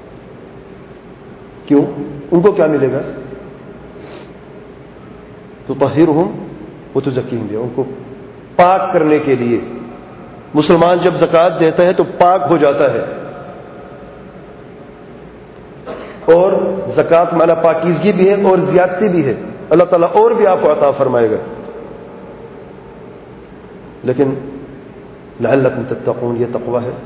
کیوں؟ ان کو کیا ملے گا؟ تطہرہم وتزکیہم بہا، ان کو پاک کرنے کے لیے۔ مسلمان جب زکوٰۃ دیتا ہے تو پاک ہو جاتا ہے، اور زکوٰۃ مانا پاکیزگی بھی ہے اور زیادتی بھی ہے، اللہ تعالیٰ اور بھی آپ کو عطا فرمائے گا۔ لیکن لعلکم تتقون، یہ تقوی ہے،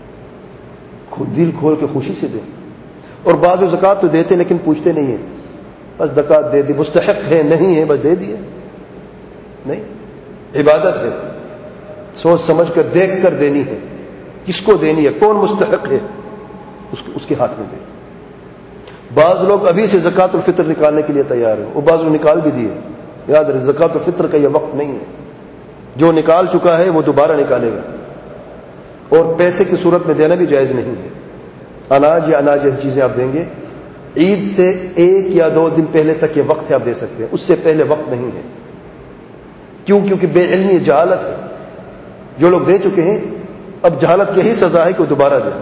دل کھول کے خوشی سے دیں۔ اور بعض زکوٰۃ تو دیتے لیکن پوچھتے نہیں ہیں، بس زکوٰۃ دے دی، مستحق ہے نہیں ہے بس دے دیے۔ نہیں، عبادت ہے، سوچ سمجھ کر دیکھ کر دینی ہے، کس کو دینی ہے، کون مستحق ہے، اس کے ہاتھ میں دے۔ بعض لوگ ابھی سے زکوٰۃ الفطر نکالنے کے لیے تیار ہیں، وہ بعض لوگ نکال بھی دیے۔ یاد رہے زکوٰۃ الفطر کا یہ وقت نہیں ہے، جو نکال چکا ہے وہ دوبارہ نکالے گا، اور پیسے کی صورت میں دینا بھی جائز نہیں ہے۔ اناج یا اناج جیسی چیزیں آپ دیں گے، عید سے 1 یا 2 دن پہلے تک یہ وقت ہے، آپ دے سکتے ہیں، اس سے پہلے وقت نہیں ہے۔ کیوں؟ کیونکہ بے علمی جہالت ہے، جو لوگ دے چکے ہیں اب جہالت کی ہی سزا ہے کہ وہ دوبارہ دیں۔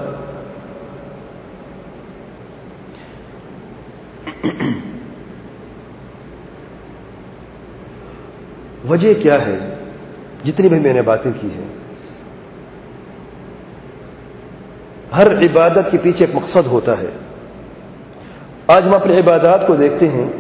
وجہ کیا ہے؟ جتنی بھی میں نے باتیں کی ہیں، ہر عبادت کے پیچھے ایک مقصد ہوتا ہے۔ آج ہم اپنی عبادات کو دیکھتے ہیں،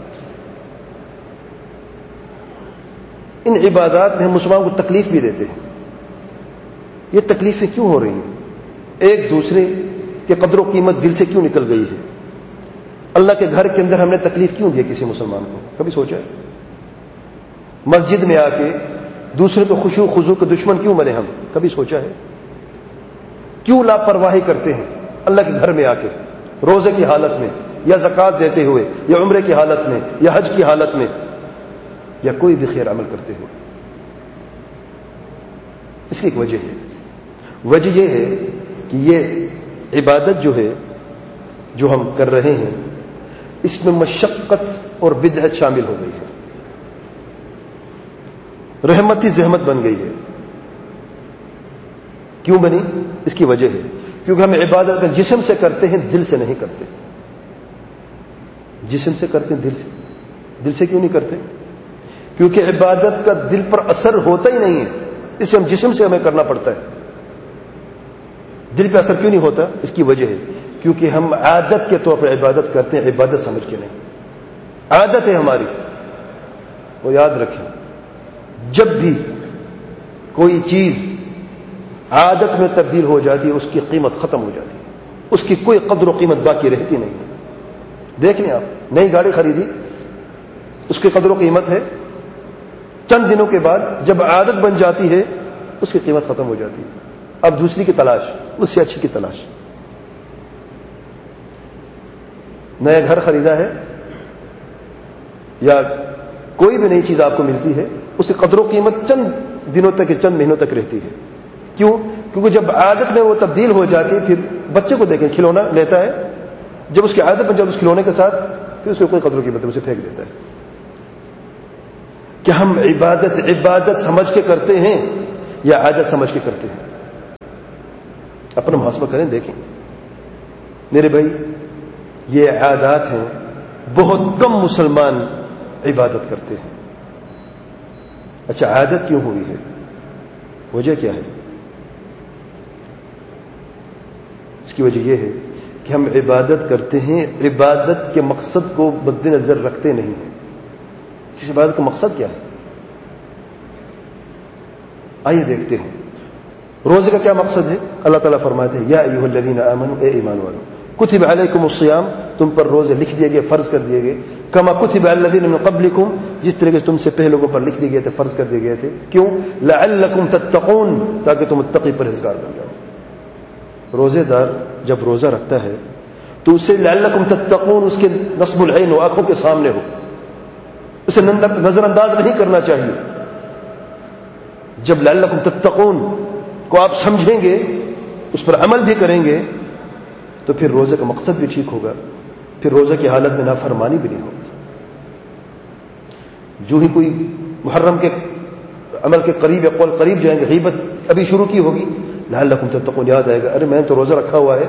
ان عبادات میں ہم مسلمانوں کو تکلیف بھی دیتے ہیں۔ یہ تکلیفیں کیوں ہو رہی ہیں؟ ایک دوسرے کے قدر و قیمت دل سے کیوں نکل گئی ہے؟ اللہ کے گھر کے اندر ہم نے تکلیف کیوں دی کسی مسلمان کو؟ کبھی سوچا ہے؟ مسجد میں آ کے دوسرے کو خشوع خضوع کے دشمن کیوں بنے ہم؟ کبھی سوچا ہے؟ کیوں لاپرواہی کرتے ہیں اللہ کے گھر میں آ کے، روزے کی حالت میں یا زکوٰۃ دیتے ہوئے یا عمرے کی حالت میں یا حج کی حالت میں یا کوئی بھی خیر عمل کرتے ہوئے؟ اس کی ایک وجہ ہے۔ وجہ یہ ہے کہ یہ عبادت جو ہے جو ہم کر رہے ہیں اس میں مشقت اور بدعت شامل ہو گئی ہے، رحمت ہی زحمت بن گئی ہے۔ کیوں بنی؟ اس کی وجہ ہے کیونکہ ہم عبادت کا جسم سے کرتے ہیں، دل سے نہیں کرتے۔ جسم سے کرتے ہیں، دل سے کیوں نہیں کرتے؟ کیونکہ عبادت کا دل پر اثر ہوتا ہی نہیں ہے، اس سے ہم جسم سے ہمیں کرنا پڑتا ہے۔ دل پہ اثر کیوں نہیں ہوتا؟ اس کی وجہ ہے کیونکہ ہم عادت کے طور پر عبادت کرتے ہیں، عبادت سمجھ کے نہیں۔ عادت ہے ہماری، وہ یاد رکھیں، جب بھی کوئی چیز عادت میں تبدیل ہو جاتی ہے اس کی قیمت ختم ہو جاتی ہے، اس کی کوئی قدر و قیمت باقی رہتی نہیں ہے۔ دیکھ لیں آپ، نئی گاڑی خریدی، اس کی قدر و قیمت ہے، چند دنوں کے بعد جب عادت بن جاتی ہے اس کی قیمت ختم ہو جاتی ہے، اب دوسری کی تلاش، اس سے اچھی کی تلاش۔ نیا گھر خریدا ہے یا کوئی بھی نئی چیز آپ کو ملتی ہے، اس کی قدر و قیمت چند دنوں تک، چند مہینوں تک رہتی ہے۔ کیوں؟ کیونکہ جب عادت میں وہ تبدیل ہو جاتی ہے، پھر بچے کو دیکھیں، کھلونا لیتا ہے، جب اس کی عادت بن جاتی ہے اس کھلونے کے ساتھ، پھر اس کو کوئی قدر و قیمت اسے پھینک دیتا ہے۔ کہ ہم عبادت سمجھ کے کرتے ہیں یا عادت سمجھ کے کرتے ہیں؟ اپنا محاسبہ کریں، دیکھیں میرے بھائی، یہ عادات ہیں. بہت کم مسلمان عبادت کرتے ہیں. اچھا، عادت کیوں ہوئی ہے؟ وجہ کیا ہے؟ اس کی وجہ یہ ہے کہ ہم عبادت کرتے ہیں، عبادت کے مقصد کو مد نظر رکھتے نہیں ہیں. اس عبادت کا مقصد کیا ہے؟ آئیے دیکھتے ہیں. روزے کا کیا مقصد ہے؟ اللہ تعالیٰ فرماتے ہیں یا ایھا الذین آمنوا، اے ایمان والو، کتب علیکم الصیام، تم پر روزے لکھ دیے گئے، فرض کر دیے گئے، کما کتب علی الذین من قبلکم، جس طریقے سے تم سے پہلے لوگوں پر لکھ دیے گئے تھے، فرض کر دیے گئے تھے. کیوں؟ لعلکم تتقون، تاکہ تم متقی پرہیزگار بن جاؤ. روزے دار جب روزہ رکھتا ہے تو اسے لعلکم تتقون، اس کے نصب العین ہو، آنکھوں کے سامنے ہو، اسے نظر انداز نہیں کرنا چاہیے. جب لعلکم تتقون کو آپ سمجھیں گے، اس پر عمل بھی کریں گے، تو پھر روزے کا مقصد بھی ٹھیک ہوگا، پھر روزے کی حالت میں نافرمانی بھی نہیں ہوگی. جو ہی کوئی محرم کے عمل کے قریب یا قول قریب جائیں گے، غیبت ابھی شروع کی ہوگی، لعلکم تتقون یاد آئے گا، ارے میں نے تو روزہ رکھا ہوا ہے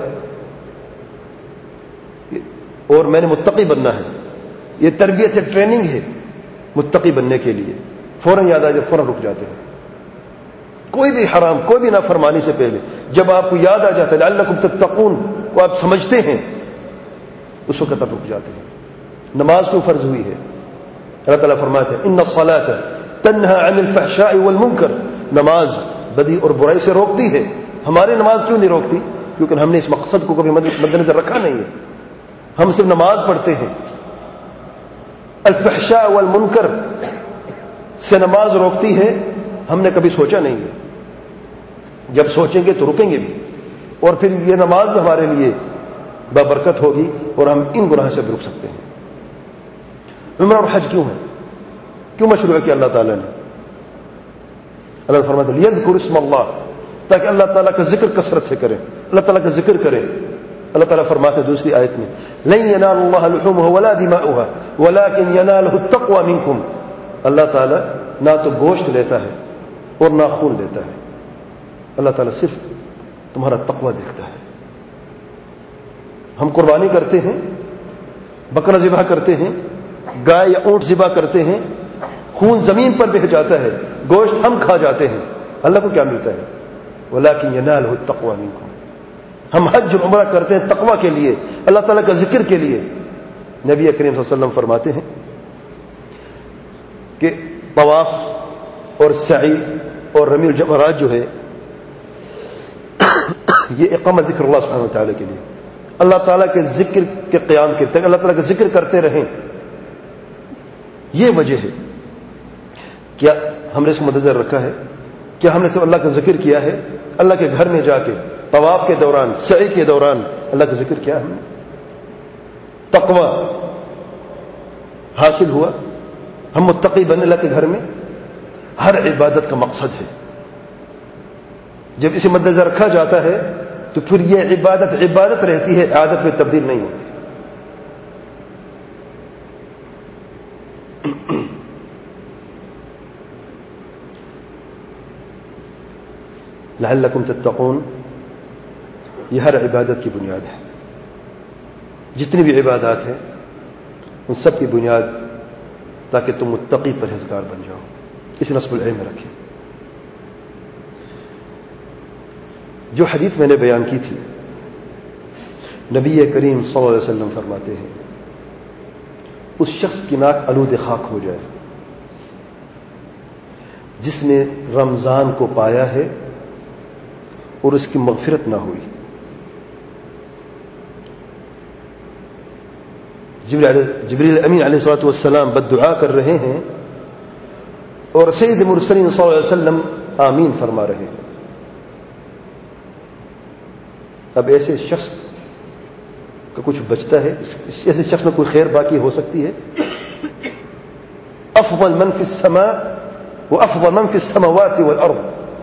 اور میں نے متقی بننا ہے. یہ تربیت ہے، ٹریننگ ہے متقی بننے کے لیے. فوراً یاد آئے گا، فوراً رک جاتے ہیں. کوئی بھی حرام، کوئی بھی نافرمانی سے پہلے جب آپ کو یاد آ جاتا ہے لعلکم تتقون کو آپ سمجھتے ہیں، اس وقت آپ رک جاتے ہیں. نماز کیوں فرض ہوئی ہے؟ اللہ تعالیٰ فرماتے ہیں ان الصلاۃ تنہی عن الفحشاء والمنکر، نماز بدی اور برائی سے روکتی ہے. ہماری نماز کیوں نہیں روکتی؟ کیونکہ ہم نے اس مقصد کو کبھی مد نظر رکھا نہیں ہے. ہم صرف نماز پڑھتے ہیں. الفحشاء والمنکر سے نماز روکتی ہے، ہم نے کبھی سوچا نہیں ہے. جب سوچیں گے تو رکیں گے بھی، اور پھر یہ نماز بھی ہمارے لیے بابرکت ہوگی اور ہم ان گناہ سے بھی رک سکتے ہیں. عمرہ اور حج کیوں ہے؟ کیوں مشروع کیا اللہ تعالیٰ نے؟ اللہ فرماتے ہیں یذکر اسم اللہ، تاکہ اللہ تعالیٰ کا ذکر کثرت سے کریں، اللہ تعالیٰ کا ذکر کریں. اللہ تعالیٰ فرماتے ہیں دوسری آیت میں لن ینال اللہ لحومها ولا دماؤها ولكن يناله التقوى منکم، اللہ تعالیٰ نہ تو گوشت لیتا ہے اور نہ خون لیتا ہے، اللہ تعالیٰ صرف تمہارا تقوی دیکھتا ہے. ہم قربانی کرتے ہیں، بکرا ذبح کرتے ہیں، گائے یا اونٹ ذبح کرتے ہیں، خون زمین پر بہہ جاتا ہے، گوشت ہم کھا جاتے ہیں، اللہ کو کیا ملتا ہے؟ ولكن يناله التقوى منکم. ہم حج اور عمرہ کرتے ہیں تقوی کے لیے، اللہ تعالیٰ کا ذکر کے لیے. نبی کریم صلی اللہ علیہ وسلم فرماتے ہیں کہ طواف اور سعی اور رمی الجمرات جو ہے یہ اقامت ذکر اللہ سبحانہ وتعالی کے لیے، اللہ تعالیٰ کے ذکر کے قیام کے تک اللہ تعالیٰ کا ذکر کرتے رہیں. یہ وجہ ہے. کیا ہم نے اس کو مدنظر رکھا ہے؟ کیا ہم نے صرف اللہ کا ذکر کیا ہے؟ اللہ کے گھر میں جا کے طواف کے دوران، سعی کے دوران اللہ کا ذکر کیا ہم نے؟ تقوی حاصل ہوا، ہم متقی بنے اللہ کے گھر میں. ہر عبادت کا مقصد ہے. جب اسے مد نظر رکھا جاتا ہے تو پھر یہ عبادت عبادت رہتی ہے، عادت میں تبدیل نہیں ہوتی. لعلکم تتقون، یہ ہر عبادت کی بنیاد ہے. جتنی بھی عبادات ہیں ان سب کی بنیاد تاکہ تم متقی پرہیزگار بن جاؤ، اس نصب العین میں رکھیں. جو حدیث میں نے بیان کی تھی، نبی کریم صلی اللہ علیہ وسلم فرماتے ہیں اس شخص کی ناک آلود خاک ہو جائے جس نے رمضان کو پایا ہے اور اس کی مغفرت نہ ہوئی. جبریل امین علیہ الصلوۃ والسلام بد دعا کر رہے ہیں اور سید مرسلین صلی اللہ علیہ وسلم آمین فرما رہے ہیں. اب ایسے شخص کا کچھ بچتا ہے؟ ایسے شخص میں کوئی خیر باقی ہو سکتی ہے؟ افضل من فی السماء وافضل من فی السماوات والارض،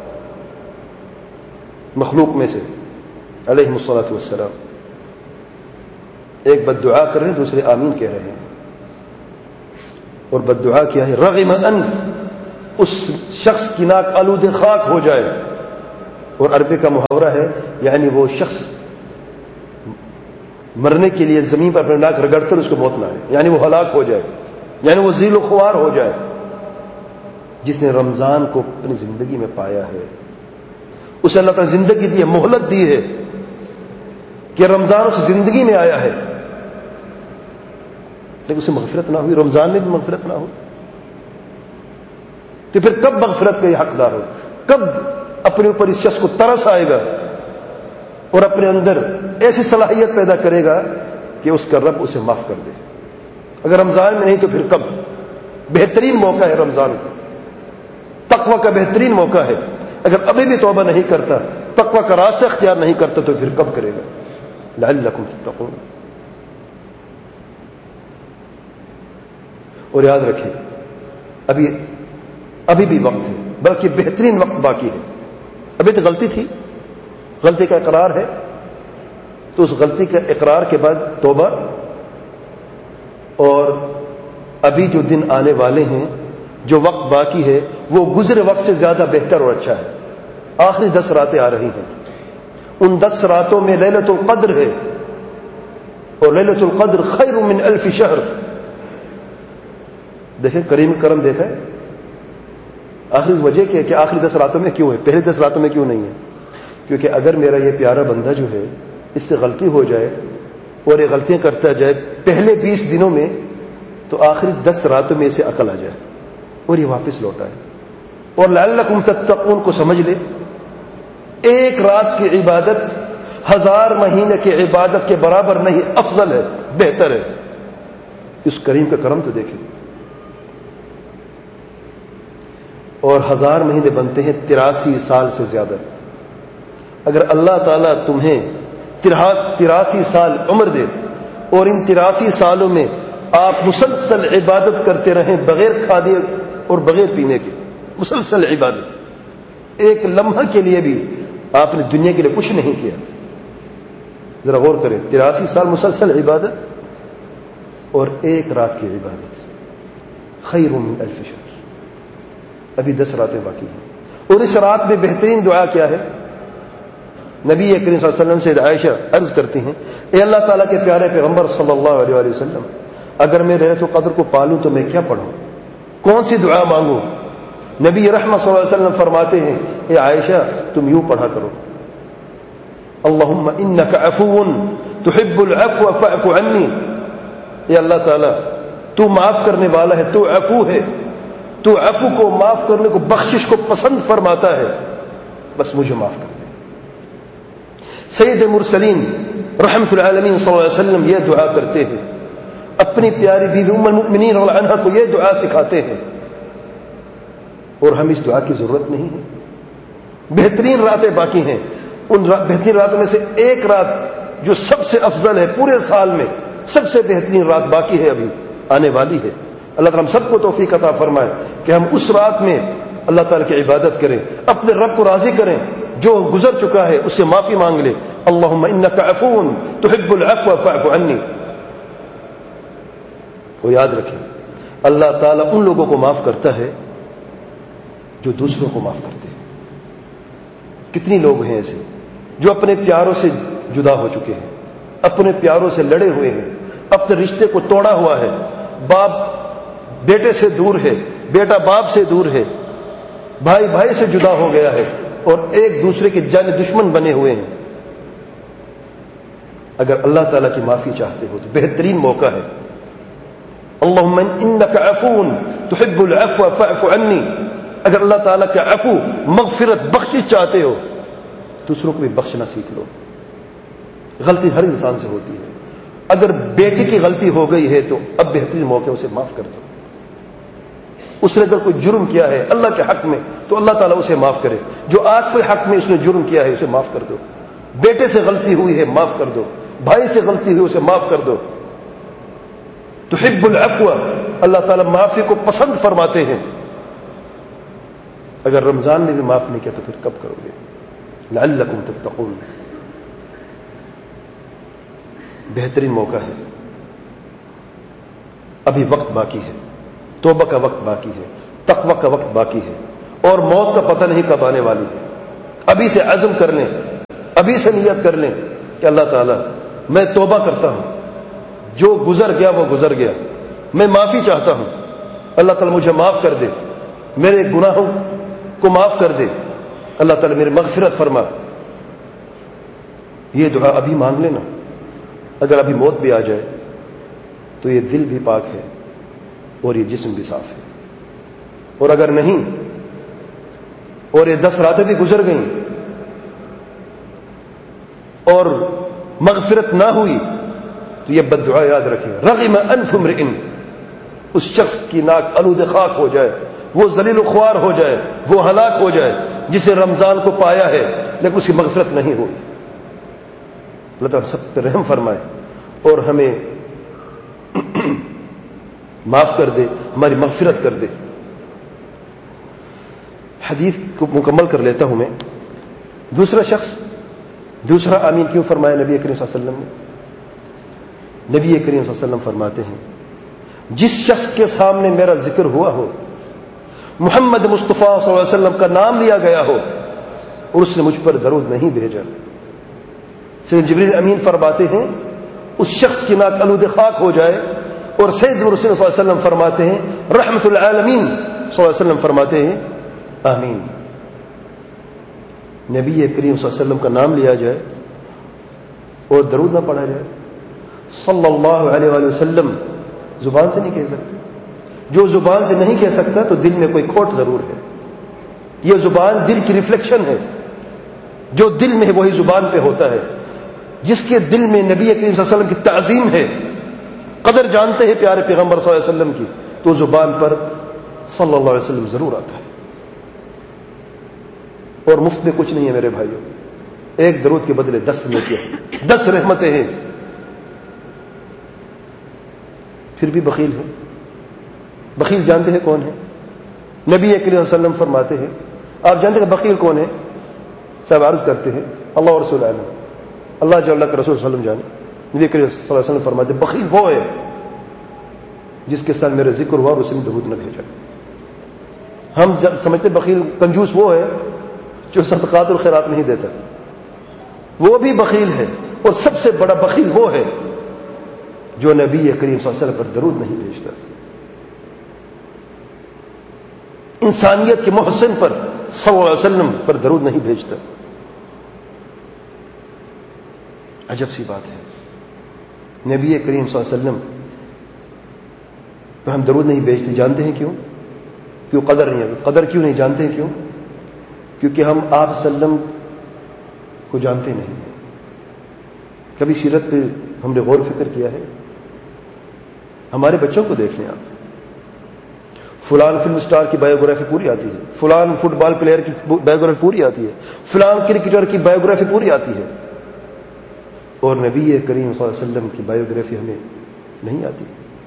مخلوق میں سے علیہم الصلاۃ والسلام ایک بد دعا کر رہے ہیں، دوسرے آمین کہہ رہے ہیں. اور بد دعا کیا ہے؟ رغم انف اس شخص کی ناک آلود خاک ہو جائے. اور عربی کا محاورہ ہے یعنی وہ شخص مرنے کے لیے زمین پر اپنے ناک رگڑ کر اس کو موت نہ آئے، یعنی وہ ہلاک ہو جائے، یعنی وہ ذیل و خوار ہو جائے. جس نے رمضان کو اپنی زندگی میں پایا ہے اسے اللہ تعالیٰ زندگی دی ہے، مہلت دی ہے کہ رمضان اس زندگی میں آیا ہے، لیکن اسے مغفرت نہ ہوئی، رمضان میں بھی مغفرت نہ ہوئی، تو پھر کب مغفرت کا یہ حقدار ہو؟ کب اپنے اوپر اس شخص کو ترس آئے گا اور اپنے اندر ایسی صلاحیت پیدا کرے گا کہ اس کا رب اسے معاف کر دے؟ اگر رمضان میں نہیں تو پھر کب؟ بہترین موقع ہے رمضان کا، تقوی کا بہترین موقع ہے. اگر ابھی بھی توبہ نہیں کرتا، تقوی کا راستہ اختیار نہیں کرتا، تو پھر کب کرے گا؟ لعلکم تتقون. اور یاد رکھیں ابھی بھی وقت ہے، بلکہ بہترین وقت باقی ہے. ابھی تو غلطی تھی، غلطی کا اقرار ہے، تو اس غلطی کے اقرار کے بعد توبہ، اور ابھی جو دن آنے والے ہیں، جو وقت باقی ہے، وہ گزرے وقت سے زیادہ بہتر اور اچھا ہے. آخری 10 راتیں آ رہی ہیں، ان 10 راتوں میں لیلۃ القدر ہے، اور لیلۃ القدر خیر من 1000 شہر. دیکھیں کریم کرم دیکھیں، آخری وجہ کیا ہے کہ آخری 10 راتوں میں کیوں ہے، پہلے 10 راتوں میں کیوں نہیں ہے؟ کیونکہ اگر میرا یہ پیارا بندہ جو ہے اس سے غلطی ہو جائے اور یہ غلطیاں کرتا جائے پہلے 20 دنوں میں، تو آخری 10 راتوں میں اسے عقل آ جائے اور یہ واپس لوٹ آئے. اور لعلکم تتقون کو سمجھ لے، ایک رات کی عبادت 1000 مہینے کی عبادت کے برابر نہیں، افضل ہے، بہتر ہے. اس کریم کا کرم تو دیکھیں. اور 1000 مہینے بنتے ہیں 83 سال سے زیادہ. اگر اللہ تعالیٰ تمہیں 83 سال عمر دے اور ان 83 سالوں میں آپ مسلسل عبادت کرتے رہیں بغیر کھادے اور بغیر پینے کے، مسلسل عبادت، ایک لمحہ کے لیے بھی آپ نے دنیا کے لیے کچھ نہیں کیا، ذرا غور کریں. 83 سال مسلسل عبادت اور ایک رات کی عبادت، خیر من 1000 شہر. ابھی 10 راتیں باقی ہیں. اور اس رات میں بہترین دعا کیا ہے؟ نبی کریم صلی اللہ علیہ وسلم سے عائشہ عرض کرتی ہیں، اے اللہ تعالیٰ کے پیارے پیغمبر صلی اللہ علیہ وآلہ وسلم، اگر میں لیلۃ القدر کو پالوں تو میں کیا پڑھوں، کون سی دعا مانگوں؟ نبی رحمت صلی اللہ علیہ وسلم فرماتے ہیں، اے عائشہ تم یوں پڑھا کرو، اللہم انک عفو تحب العفو فاعف عنی. اے اللہ تعالیٰ تو معاف کرنے والا ہے، تو عفو ہے، تو عفو کو، معاف کرنے کو، بخشش کو پسند فرماتا ہے، بس مجھے معاف کر دے. سید مرسلین رحمت العالمین صلی اللہ علیہ وسلم یہ دعا کرتے ہیں، اپنی پیاری بیوی ام المؤمنین رضی اللہ عنہا کو یہ دعا سکھاتے ہیں، اور ہم اس دعا کی ضرورت نہیں ہے. بہترین راتیں باقی ہیں، ان بہترین راتوں میں سے ایک رات جو سب سے افضل ہے پورے سال میں، سب سے بہترین رات باقی ہے، ابھی آنے والی ہے. اللہ تعالیٰ ہم سب کو توفیق عطا فرمائے کہ ہم اس رات میں اللہ تعالیٰ کی عبادت کریں، اپنے رب کو راضی کریں، جو گزر چکا ہے اس سے معافی مانگ لے. اللہم انک عفو تحب العفو فاعف عنی. وہ یاد رکھیں اللہ تعالیٰ ان لوگوں کو معاف کرتا ہے جو دوسروں کو معاف کرتے ہیں. کتنی لوگ ہیں ایسے جو اپنے پیاروں سے جدا ہو چکے ہیں، اپنے پیاروں سے لڑے ہوئے ہیں، اپنے رشتے کو توڑا ہوا ہے، باپ بیٹے سے دور ہے، بیٹا باپ سے دور ہے، بھائی بھائی سے جدا ہو گیا ہے، اور ایک دوسرے کے جان دشمن بنے ہوئے ہیں. اگر اللہ تعالیٰ کی معافی چاہتے ہو تو بہترین موقع ہے. اللہم انک عفو تحب العفو فاعف عنی. اگر اللہ تعالیٰ کا عفو، مغفرت، بخشش چاہتے ہو، دوسروں کو بھی بخشنا سیکھ لو. غلطی ہر انسان سے ہوتی ہے. اگر بیٹی کی غلطی ہو گئی ہے تو اب بہترین موقع اسے معاف کر دو. اس نے اگر کوئی جرم کیا ہے اللہ کے حق میں تو اللہ تعالیٰ اسے معاف کرے. جو آپ کے حق میں اس نے جرم کیا ہے اسے معاف کر دو. بیٹے سے غلطی ہوئی ہے معاف کر دو، بھائی سے غلطی ہوئی اسے معاف کر دو. تحب العفو، اللہ تعالیٰ معافی کو پسند فرماتے ہیں. اگر رمضان میں بھی معاف نہیں کیا تو پھر کب کرو گے؟ لعلکم تتقون. بہترین موقع ہے، ابھی وقت باقی ہے، توبہ کا وقت باقی ہے. تقوی کا وقت باقی ہے اور موت کا پتہ نہیں کب آنے والی ہے. ابھی سے عزم کر لیں, ابھی سے نیت کر لیں کہ اللہ تعالیٰ میں توبہ کرتا ہوں, جو گزر گیا وہ گزر گیا, میں معافی چاہتا ہوں, اللہ تعالیٰ مجھے معاف کر دے, میرے گناہوں کو معاف کر دے, اللہ تعالیٰ میری مغفرت فرما. یہ دعا ابھی مانگ لینا. اگر ابھی موت بھی آ جائے تو یہ دل بھی پاک ہے اور یہ جسم بھی صاف ہے. اور اگر نہیں اور یہ 10 راتیں بھی گزر گئیں اور مغفرت نہ ہوئی تو یہ بد دعا یاد رکھیں. رغم انف امرئ, اس شخص کی ناک آلود خاک ہو جائے, وہ ذلیل و خوار ہو جائے, وہ ہلاک ہو جائے جسے رمضان کو پایا ہے لیکن اس کی مغفرت نہیں ہوئی. اللہ تعالیٰ سب پہ رحم فرمائے اور ہمیں معاف کر دے, ہماری مغفرت کر دے. حدیث کو مکمل کر لیتا ہوں میں. دوسرا شخص دوسرا آمین کیوں فرمایا نبی کریم صلی اللہ علیہ وسلم نے؟ نبی کریم صلی اللہ علیہ وسلم فرماتے ہیں جس شخص کے سامنے میرا ذکر ہوا ہو, محمد مصطفیٰ صلی اللہ علیہ وسلم کا نام لیا گیا ہو اور اس نے مجھ پر درود نہیں بھیجا, سید جبریل امین فرماتے ہیں اس شخص کی ناک آلود خاک ہو جائے. اور سید رسول صلی اللہ علیہ وسلم فرماتے ہیں, رحمت العالمین صلی اللہ علیہ وسلم فرماتے ہیں آمین. نبی کریم صلی اللہ علیہ وسلم کا نام لیا جائے اور درود نہ پڑھا جائے صلی اللہ علیہ وآلہ وسلم, زبان سے نہیں کہہ سکتے. جو زبان سے نہیں کہہ سکتا تو دل میں کوئی کھوٹ ضرور ہے. یہ زبان دل کی ریفلیکشن ہے, جو دل میں ہے وہی زبان پہ ہوتا ہے. جس کے دل میں نبی کریم صلی اللہ علیہ وسلم کی تعظیم ہے, قدر جانتے ہیں پیارے پیغمبر صلی اللہ علیہ وسلم کی, تو زبان پر صلی اللہ علیہ وسلم ضرور آتا ہے. اور مفت میں کچھ نہیں ہے میرے بھائیوں, ایک درود کے بدلے 10 نیکیاں, 10 رحمتیں ہیں. پھر بھی بخیل ہے. بخیل جانتے ہیں کون ہے؟ نبی کریم صلی اللہ علیہ وسلم فرماتے ہیں, آپ جانتے ہیں بخیل کون ہے؟ صاحب عرض کرتے ہیں اللہ اور رسول عالم, اللہ جو اللہ کے رسول صلی اللہ علیہ وسلم جانے. نبی کریم صلی اللہ علیہ وسلم فرماتے ہیں بخیل وہ ہے جس کے ساتھ میرا ذکر ہوا اور اس نے درود نہ بھیجا. ہم جب سمجھتے بخیل کنجوس وہ ہے جو صدقات اور خیرات نہیں دیتا, وہ بھی بخیل ہے. اور سب سے بڑا بخیل وہ ہے جو نبی کریم صلی اللہ علیہ وسلم پر درود نہیں بھیجتا, انسانیت کے محسن پر صلی اللہ علیہ وسلم پر درود نہیں بھیجتا. عجب سی بات ہے, نبی کریم صلی اللہ علیہ وسلم پر ہم درود نہیں بھیجتے. جانتے ہیں کیوں؟ کیوں؟ قدر نہیں ہے. قدر کیوں نہیں جانتے ہیں کیوں؟ کیونکہ ہم آپ صلی اللہ علیہ وسلم کو جانتے نہیں. کبھی سیرت پہ ہم نے غور فکر کیا ہے؟ ہمارے بچوں کو دیکھ لیں آپ, فلان فلم سٹار کی بایوگرافی پوری آتی ہے, فلان فٹ بال پلیئر کی بایوگرافی پوری آتی ہے, فلان کرکٹر کی بایوگرافی پوری آتی ہے, اور نبی کریم صلی اللہ علیہ وسلم کی بایوگرافی ہمیں نہیں آتی.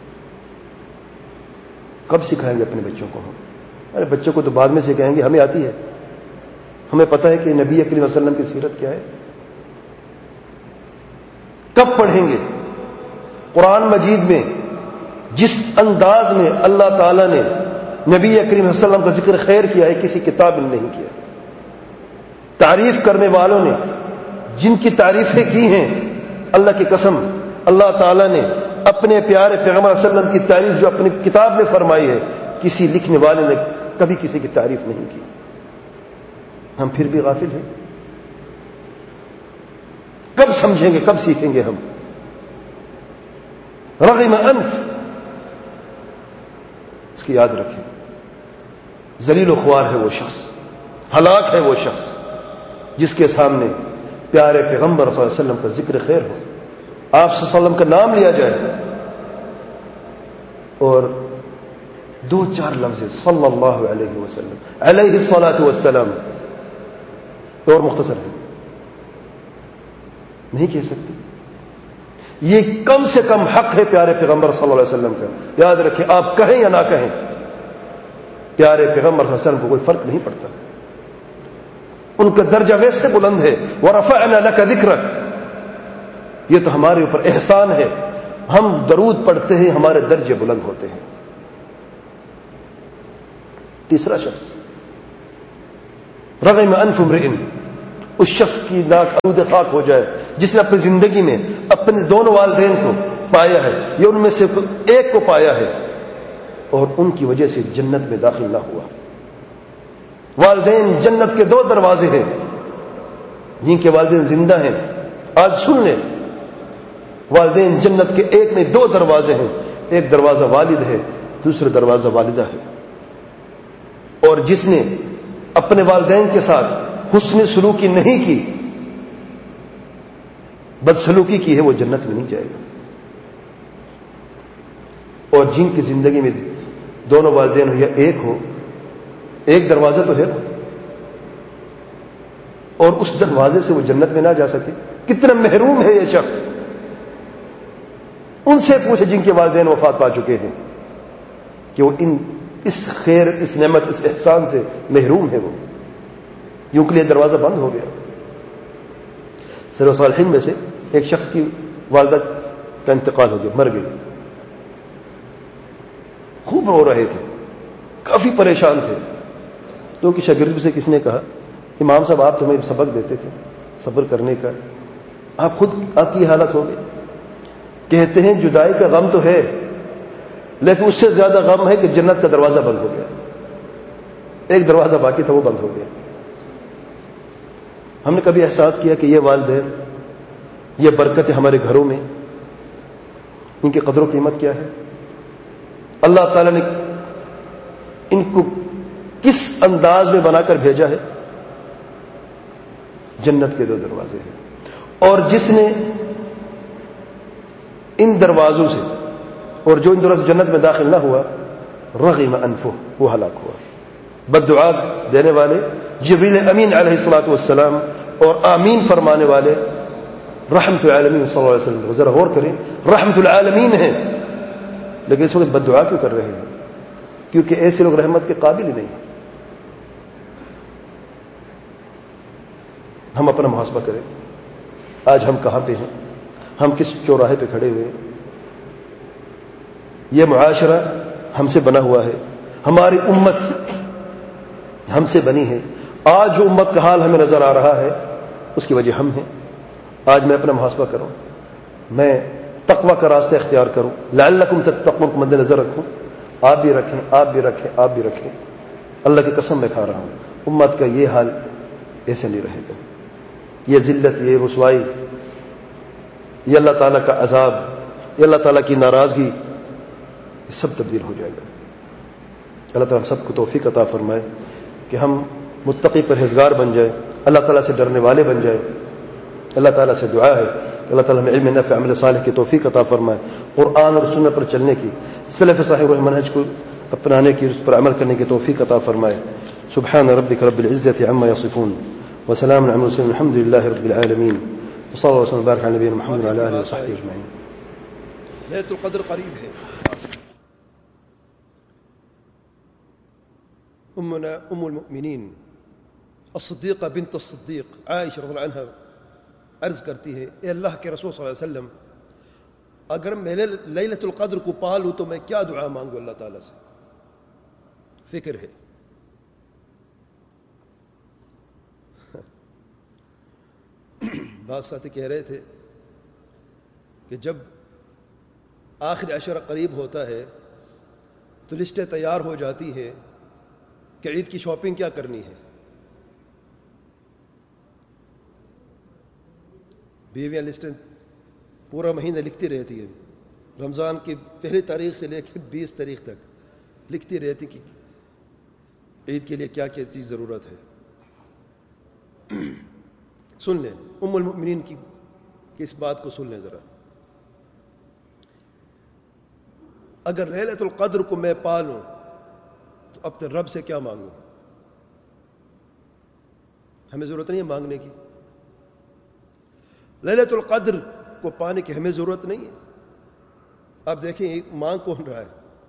کب سکھائیں گے اپنے بچوں کو ہم؟ ارے بچوں کو تو بعد میں سکھائیں گے, ہمیں آتی ہے. ہمیں پتہ ہے کہ نبی کریم صلی اللہ علیہ وسلم کی سیرت کیا ہے. کب پڑھیں گے؟ قرآن مجید میں جس انداز میں اللہ تعالیٰ نے نبی کریم صلی اللہ علیہ وسلم کا ذکر خیر کیا ہے کسی کتاب میں نہیں کیا. تعریف کرنے والوں نے جن کی تعریفیں کی ہیں, اللہ کی قسم اللہ تعالیٰ نے اپنے پیارے پیغمبر صلی اللہ علیہ وسلم کی تعریف جو اپنی کتاب میں فرمائی ہے, کسی لکھنے والے نے کبھی کسی کی تعریف نہیں کی. ہم پھر بھی غافل ہیں. کب سمجھیں گے, کب سیکھیں گے ہم؟ رغم انف, اس کی یاد رکھیں. ذلیل و خوار ہے وہ شخص, ہلاک ہے وہ شخص جس کے سامنے پیارے پیغمبر صلی اللہ علیہ وسلم کا ذکر خیر ہو, آپ صلی اللہ علیہ وسلم کا نام لیا جائے اور 2-4 لفظ صلی اللہ علیہ وسلم, علیہ الصلاۃ والسلام, اور مختصر ہے, نہیں کہہ سکتے. یہ کم سے کم حق ہے پیارے پیغمبر صلی اللہ علیہ وسلم کا. یاد رکھیں, آپ کہیں یا نہ کہیں, پیارے پیغمبر صلی اللہ علیہ وسلم کو کوئی فرق نہیں پڑتا. ان کا درجہ ویسے بلند ہے, وَرَفَعْنَا لَكَ ذِكْرَكَ, یہ تو ہمارے اوپر احسان ہے. ہم درود پڑھتے ہیں, ہمارے درجے بلند ہوتے ہیں. تیسرا شخص رغم انف امرئ، اس شخص کی ناک آلود خاک ہو جائے جس نے اپنی زندگی میں اپنے دونوں والدین کو پایا ہے یا ان میں سے ایک کو پایا ہے اور ان کی وجہ سے جنت میں داخل نہ ہوا۔ والدین جنت کے 2 دروازے ہیں، جن کے والدین زندہ ہیں آج سن لیں، والدین جنت کے ایک میں 2 دروازے ہیں، ایک دروازہ والد ہے، دوسرا دروازہ والدہ ہے۔ اور جس نے اپنے والدین کے ساتھ حسن سلوکی نہیں کی، بدسلوکی کی ہے، وہ جنت میں نہیں جائے گا۔ اور جن کی زندگی میں دونوں والدین ہو یا ایک ہو، ایک دروازہ تو ہے اور اس دروازے سے وہ جنت میں نہ جا سکے، کتنا محروم ہے یہ شخص۔ ان سے پوچھے جن کے والدین وفات پا چکے ہیں کہ وہ اس خیر، اس نعمت، اس احسان سے محروم ہے، وہ کیوں کے لیے دروازہ بند ہو گیا۔ سلف صالحین میں سے ایک شخص کی والدہ کا انتقال ہو گیا، مر گئی، خوب رو رہے تھے، کافی پریشان تھے، تو کہ شاگرد سے کس نے کہا، امام صاحب آپ تمہیں سبق دیتے تھے صبر کرنے کا، آپ خود آپ کی حالت ہو گئی۔ کہتے ہیں جدائی کا غم تو ہے، لیکن اس سے زیادہ غم ہے کہ جنت کا دروازہ بند ہو گیا، ایک دروازہ باقی تھا وہ بند ہو گیا۔ ہم نے کبھی احساس کیا کہ یہ والدین، یہ برکتیں ہمارے گھروں میں، ان کی قدر و قیمت کیا ہے؟ اللہ تعالیٰ نے ان کو کس انداز میں بنا کر بھیجا ہے؟ جنت کے 2 دروازے ہیں، اور جس نے ان دروازوں سے، اور جو ان دروازوں سے جنت میں داخل نہ ہوا، رغم انفہ، وہ ہلاک ہوا۔ بد دعا دینے والے جبریل امین علیہ الصلوۃ والسلام اور آمین فرمانے والے رحمت العالمین صلی اللہ علیہ وسلم، ذرا غور کریں، رحمت العالمین ہیں، لیکن اس وقت بد دعا کیوں کر رہے ہیں؟ کیونکہ ایسے لوگ رحمت کے قابل ہی نہیں۔ ہم اپنا محاسبہ کریں، آج ہم کہاں پہ ہیں؟ ہم کس چوراہے پہ کھڑے ہوئے ہیں؟ یہ معاشرہ ہم سے بنا ہوا ہے، ہماری امت ہم سے بنی ہے۔ آج جو امت کا حال ہمیں نظر آ رہا ہے اس کی وجہ ہم ہیں۔ آج میں اپنا محاسبہ کروں، میں تقوی کا راستہ اختیار کروں، لعلکم تتقون کو مد نظر رکھوں، آپ بھی رکھیں، آپ بھی رکھیں، آپ بھی رکھیں۔ اللہ کی قسم میں کھا رہا ہوں، امت کا یہ حال ایسے نہیں رہے گا۔ یہ ذلت، یہ رسوائی، یہ اللہ تعالیٰ کا عذاب، یہ اللہ تعالیٰ کی ناراضگی، یہ سب تبدیل ہو جائے گا۔ اللہ تعالیٰ ہم سب کو توفیق عطا فرمائے کہ ہم متقی پرہیزگار بن جائیں، اللہ تعالیٰ سے ڈرنے والے بن جائیں۔ اللہ تعالیٰ سے دعا ہے کہ اللہ تعالیٰ ہمیں علم نافع، عمل صالح کی توفیق عطا فرمائے، قرآن اور سنت پر چلنے کی، سلف صالح منہج کو اپنانے کی، اس پر عمل کرنے کی توفیق عطا فرمائے۔ سبحان ربک رب العزة عما يصفون وسلام على المرسلين الحمد لله رب العالمين وصلى الله وسلم وبارك على نبينا محمد وعلى آله وصحبه أجمعين۔ ليلة القدر قریب ہے۔ امنا ام المؤمنین الصدیقہ بنت الصدیق عائشہ رضی اللہ عنہا عرض کرتی ہے، اے اللہ کے رسول صلی اللہ علیہ وسلم، اگر میں لیلۃ القدر کو پا لوں تو میں کیا دعا مانگوں اللہ تعالیٰ سے؟ فکر ہے۔ بعض ساتھی کہہ رہے تھے کہ جب آخر عشرہ قریب ہوتا ہے تو لسٹیں تیار ہو جاتی ہیں کہ عید کی شاپنگ کیا کرنی ہے۔ بیویاں لسٹیں پورا مہینہ لکھتی رہتی ہیں، رمضان کی پہلی تاریخ سے لے کے 20 تاریخ تک لکھتی رہتی کہ عید کے لیے کیا کیا چیز ضرورت ہے۔ سن لیں ام المؤمنین کی اس بات کو، سن لیں ذرا۔ اگر لیلۃ القدر کو میں پا لوں تو اپنے رب سے کیا مانگوں؟ ہمیں ضرورت نہیں ہے مانگنے کی، لیلۃ القدر کو پانے کی ہمیں ضرورت نہیں ہے۔ اب دیکھیں مانگ کون رہا ہے؟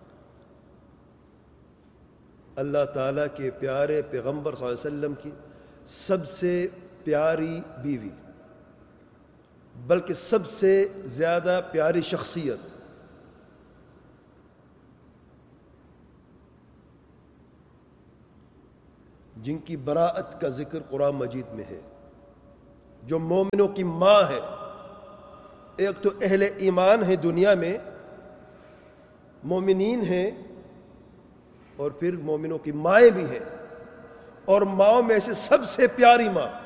اللہ تعالیٰ کے پیارے پیغمبر صلی اللہ علیہ وسلم کی سب سے پیاری بیوی، بلکہ سب سے زیادہ پیاری شخصیت، جن کی براءت کا ذکر قرآن مجید میں ہے، جو مومنوں کی ماں ہے. ایک تو اہل ایمان ہے دنیا میں، مومنین ہیں، اور پھر مومنوں کی مائیں بھی ہیں، اور ماؤں میں سے سب سے پیاری ماں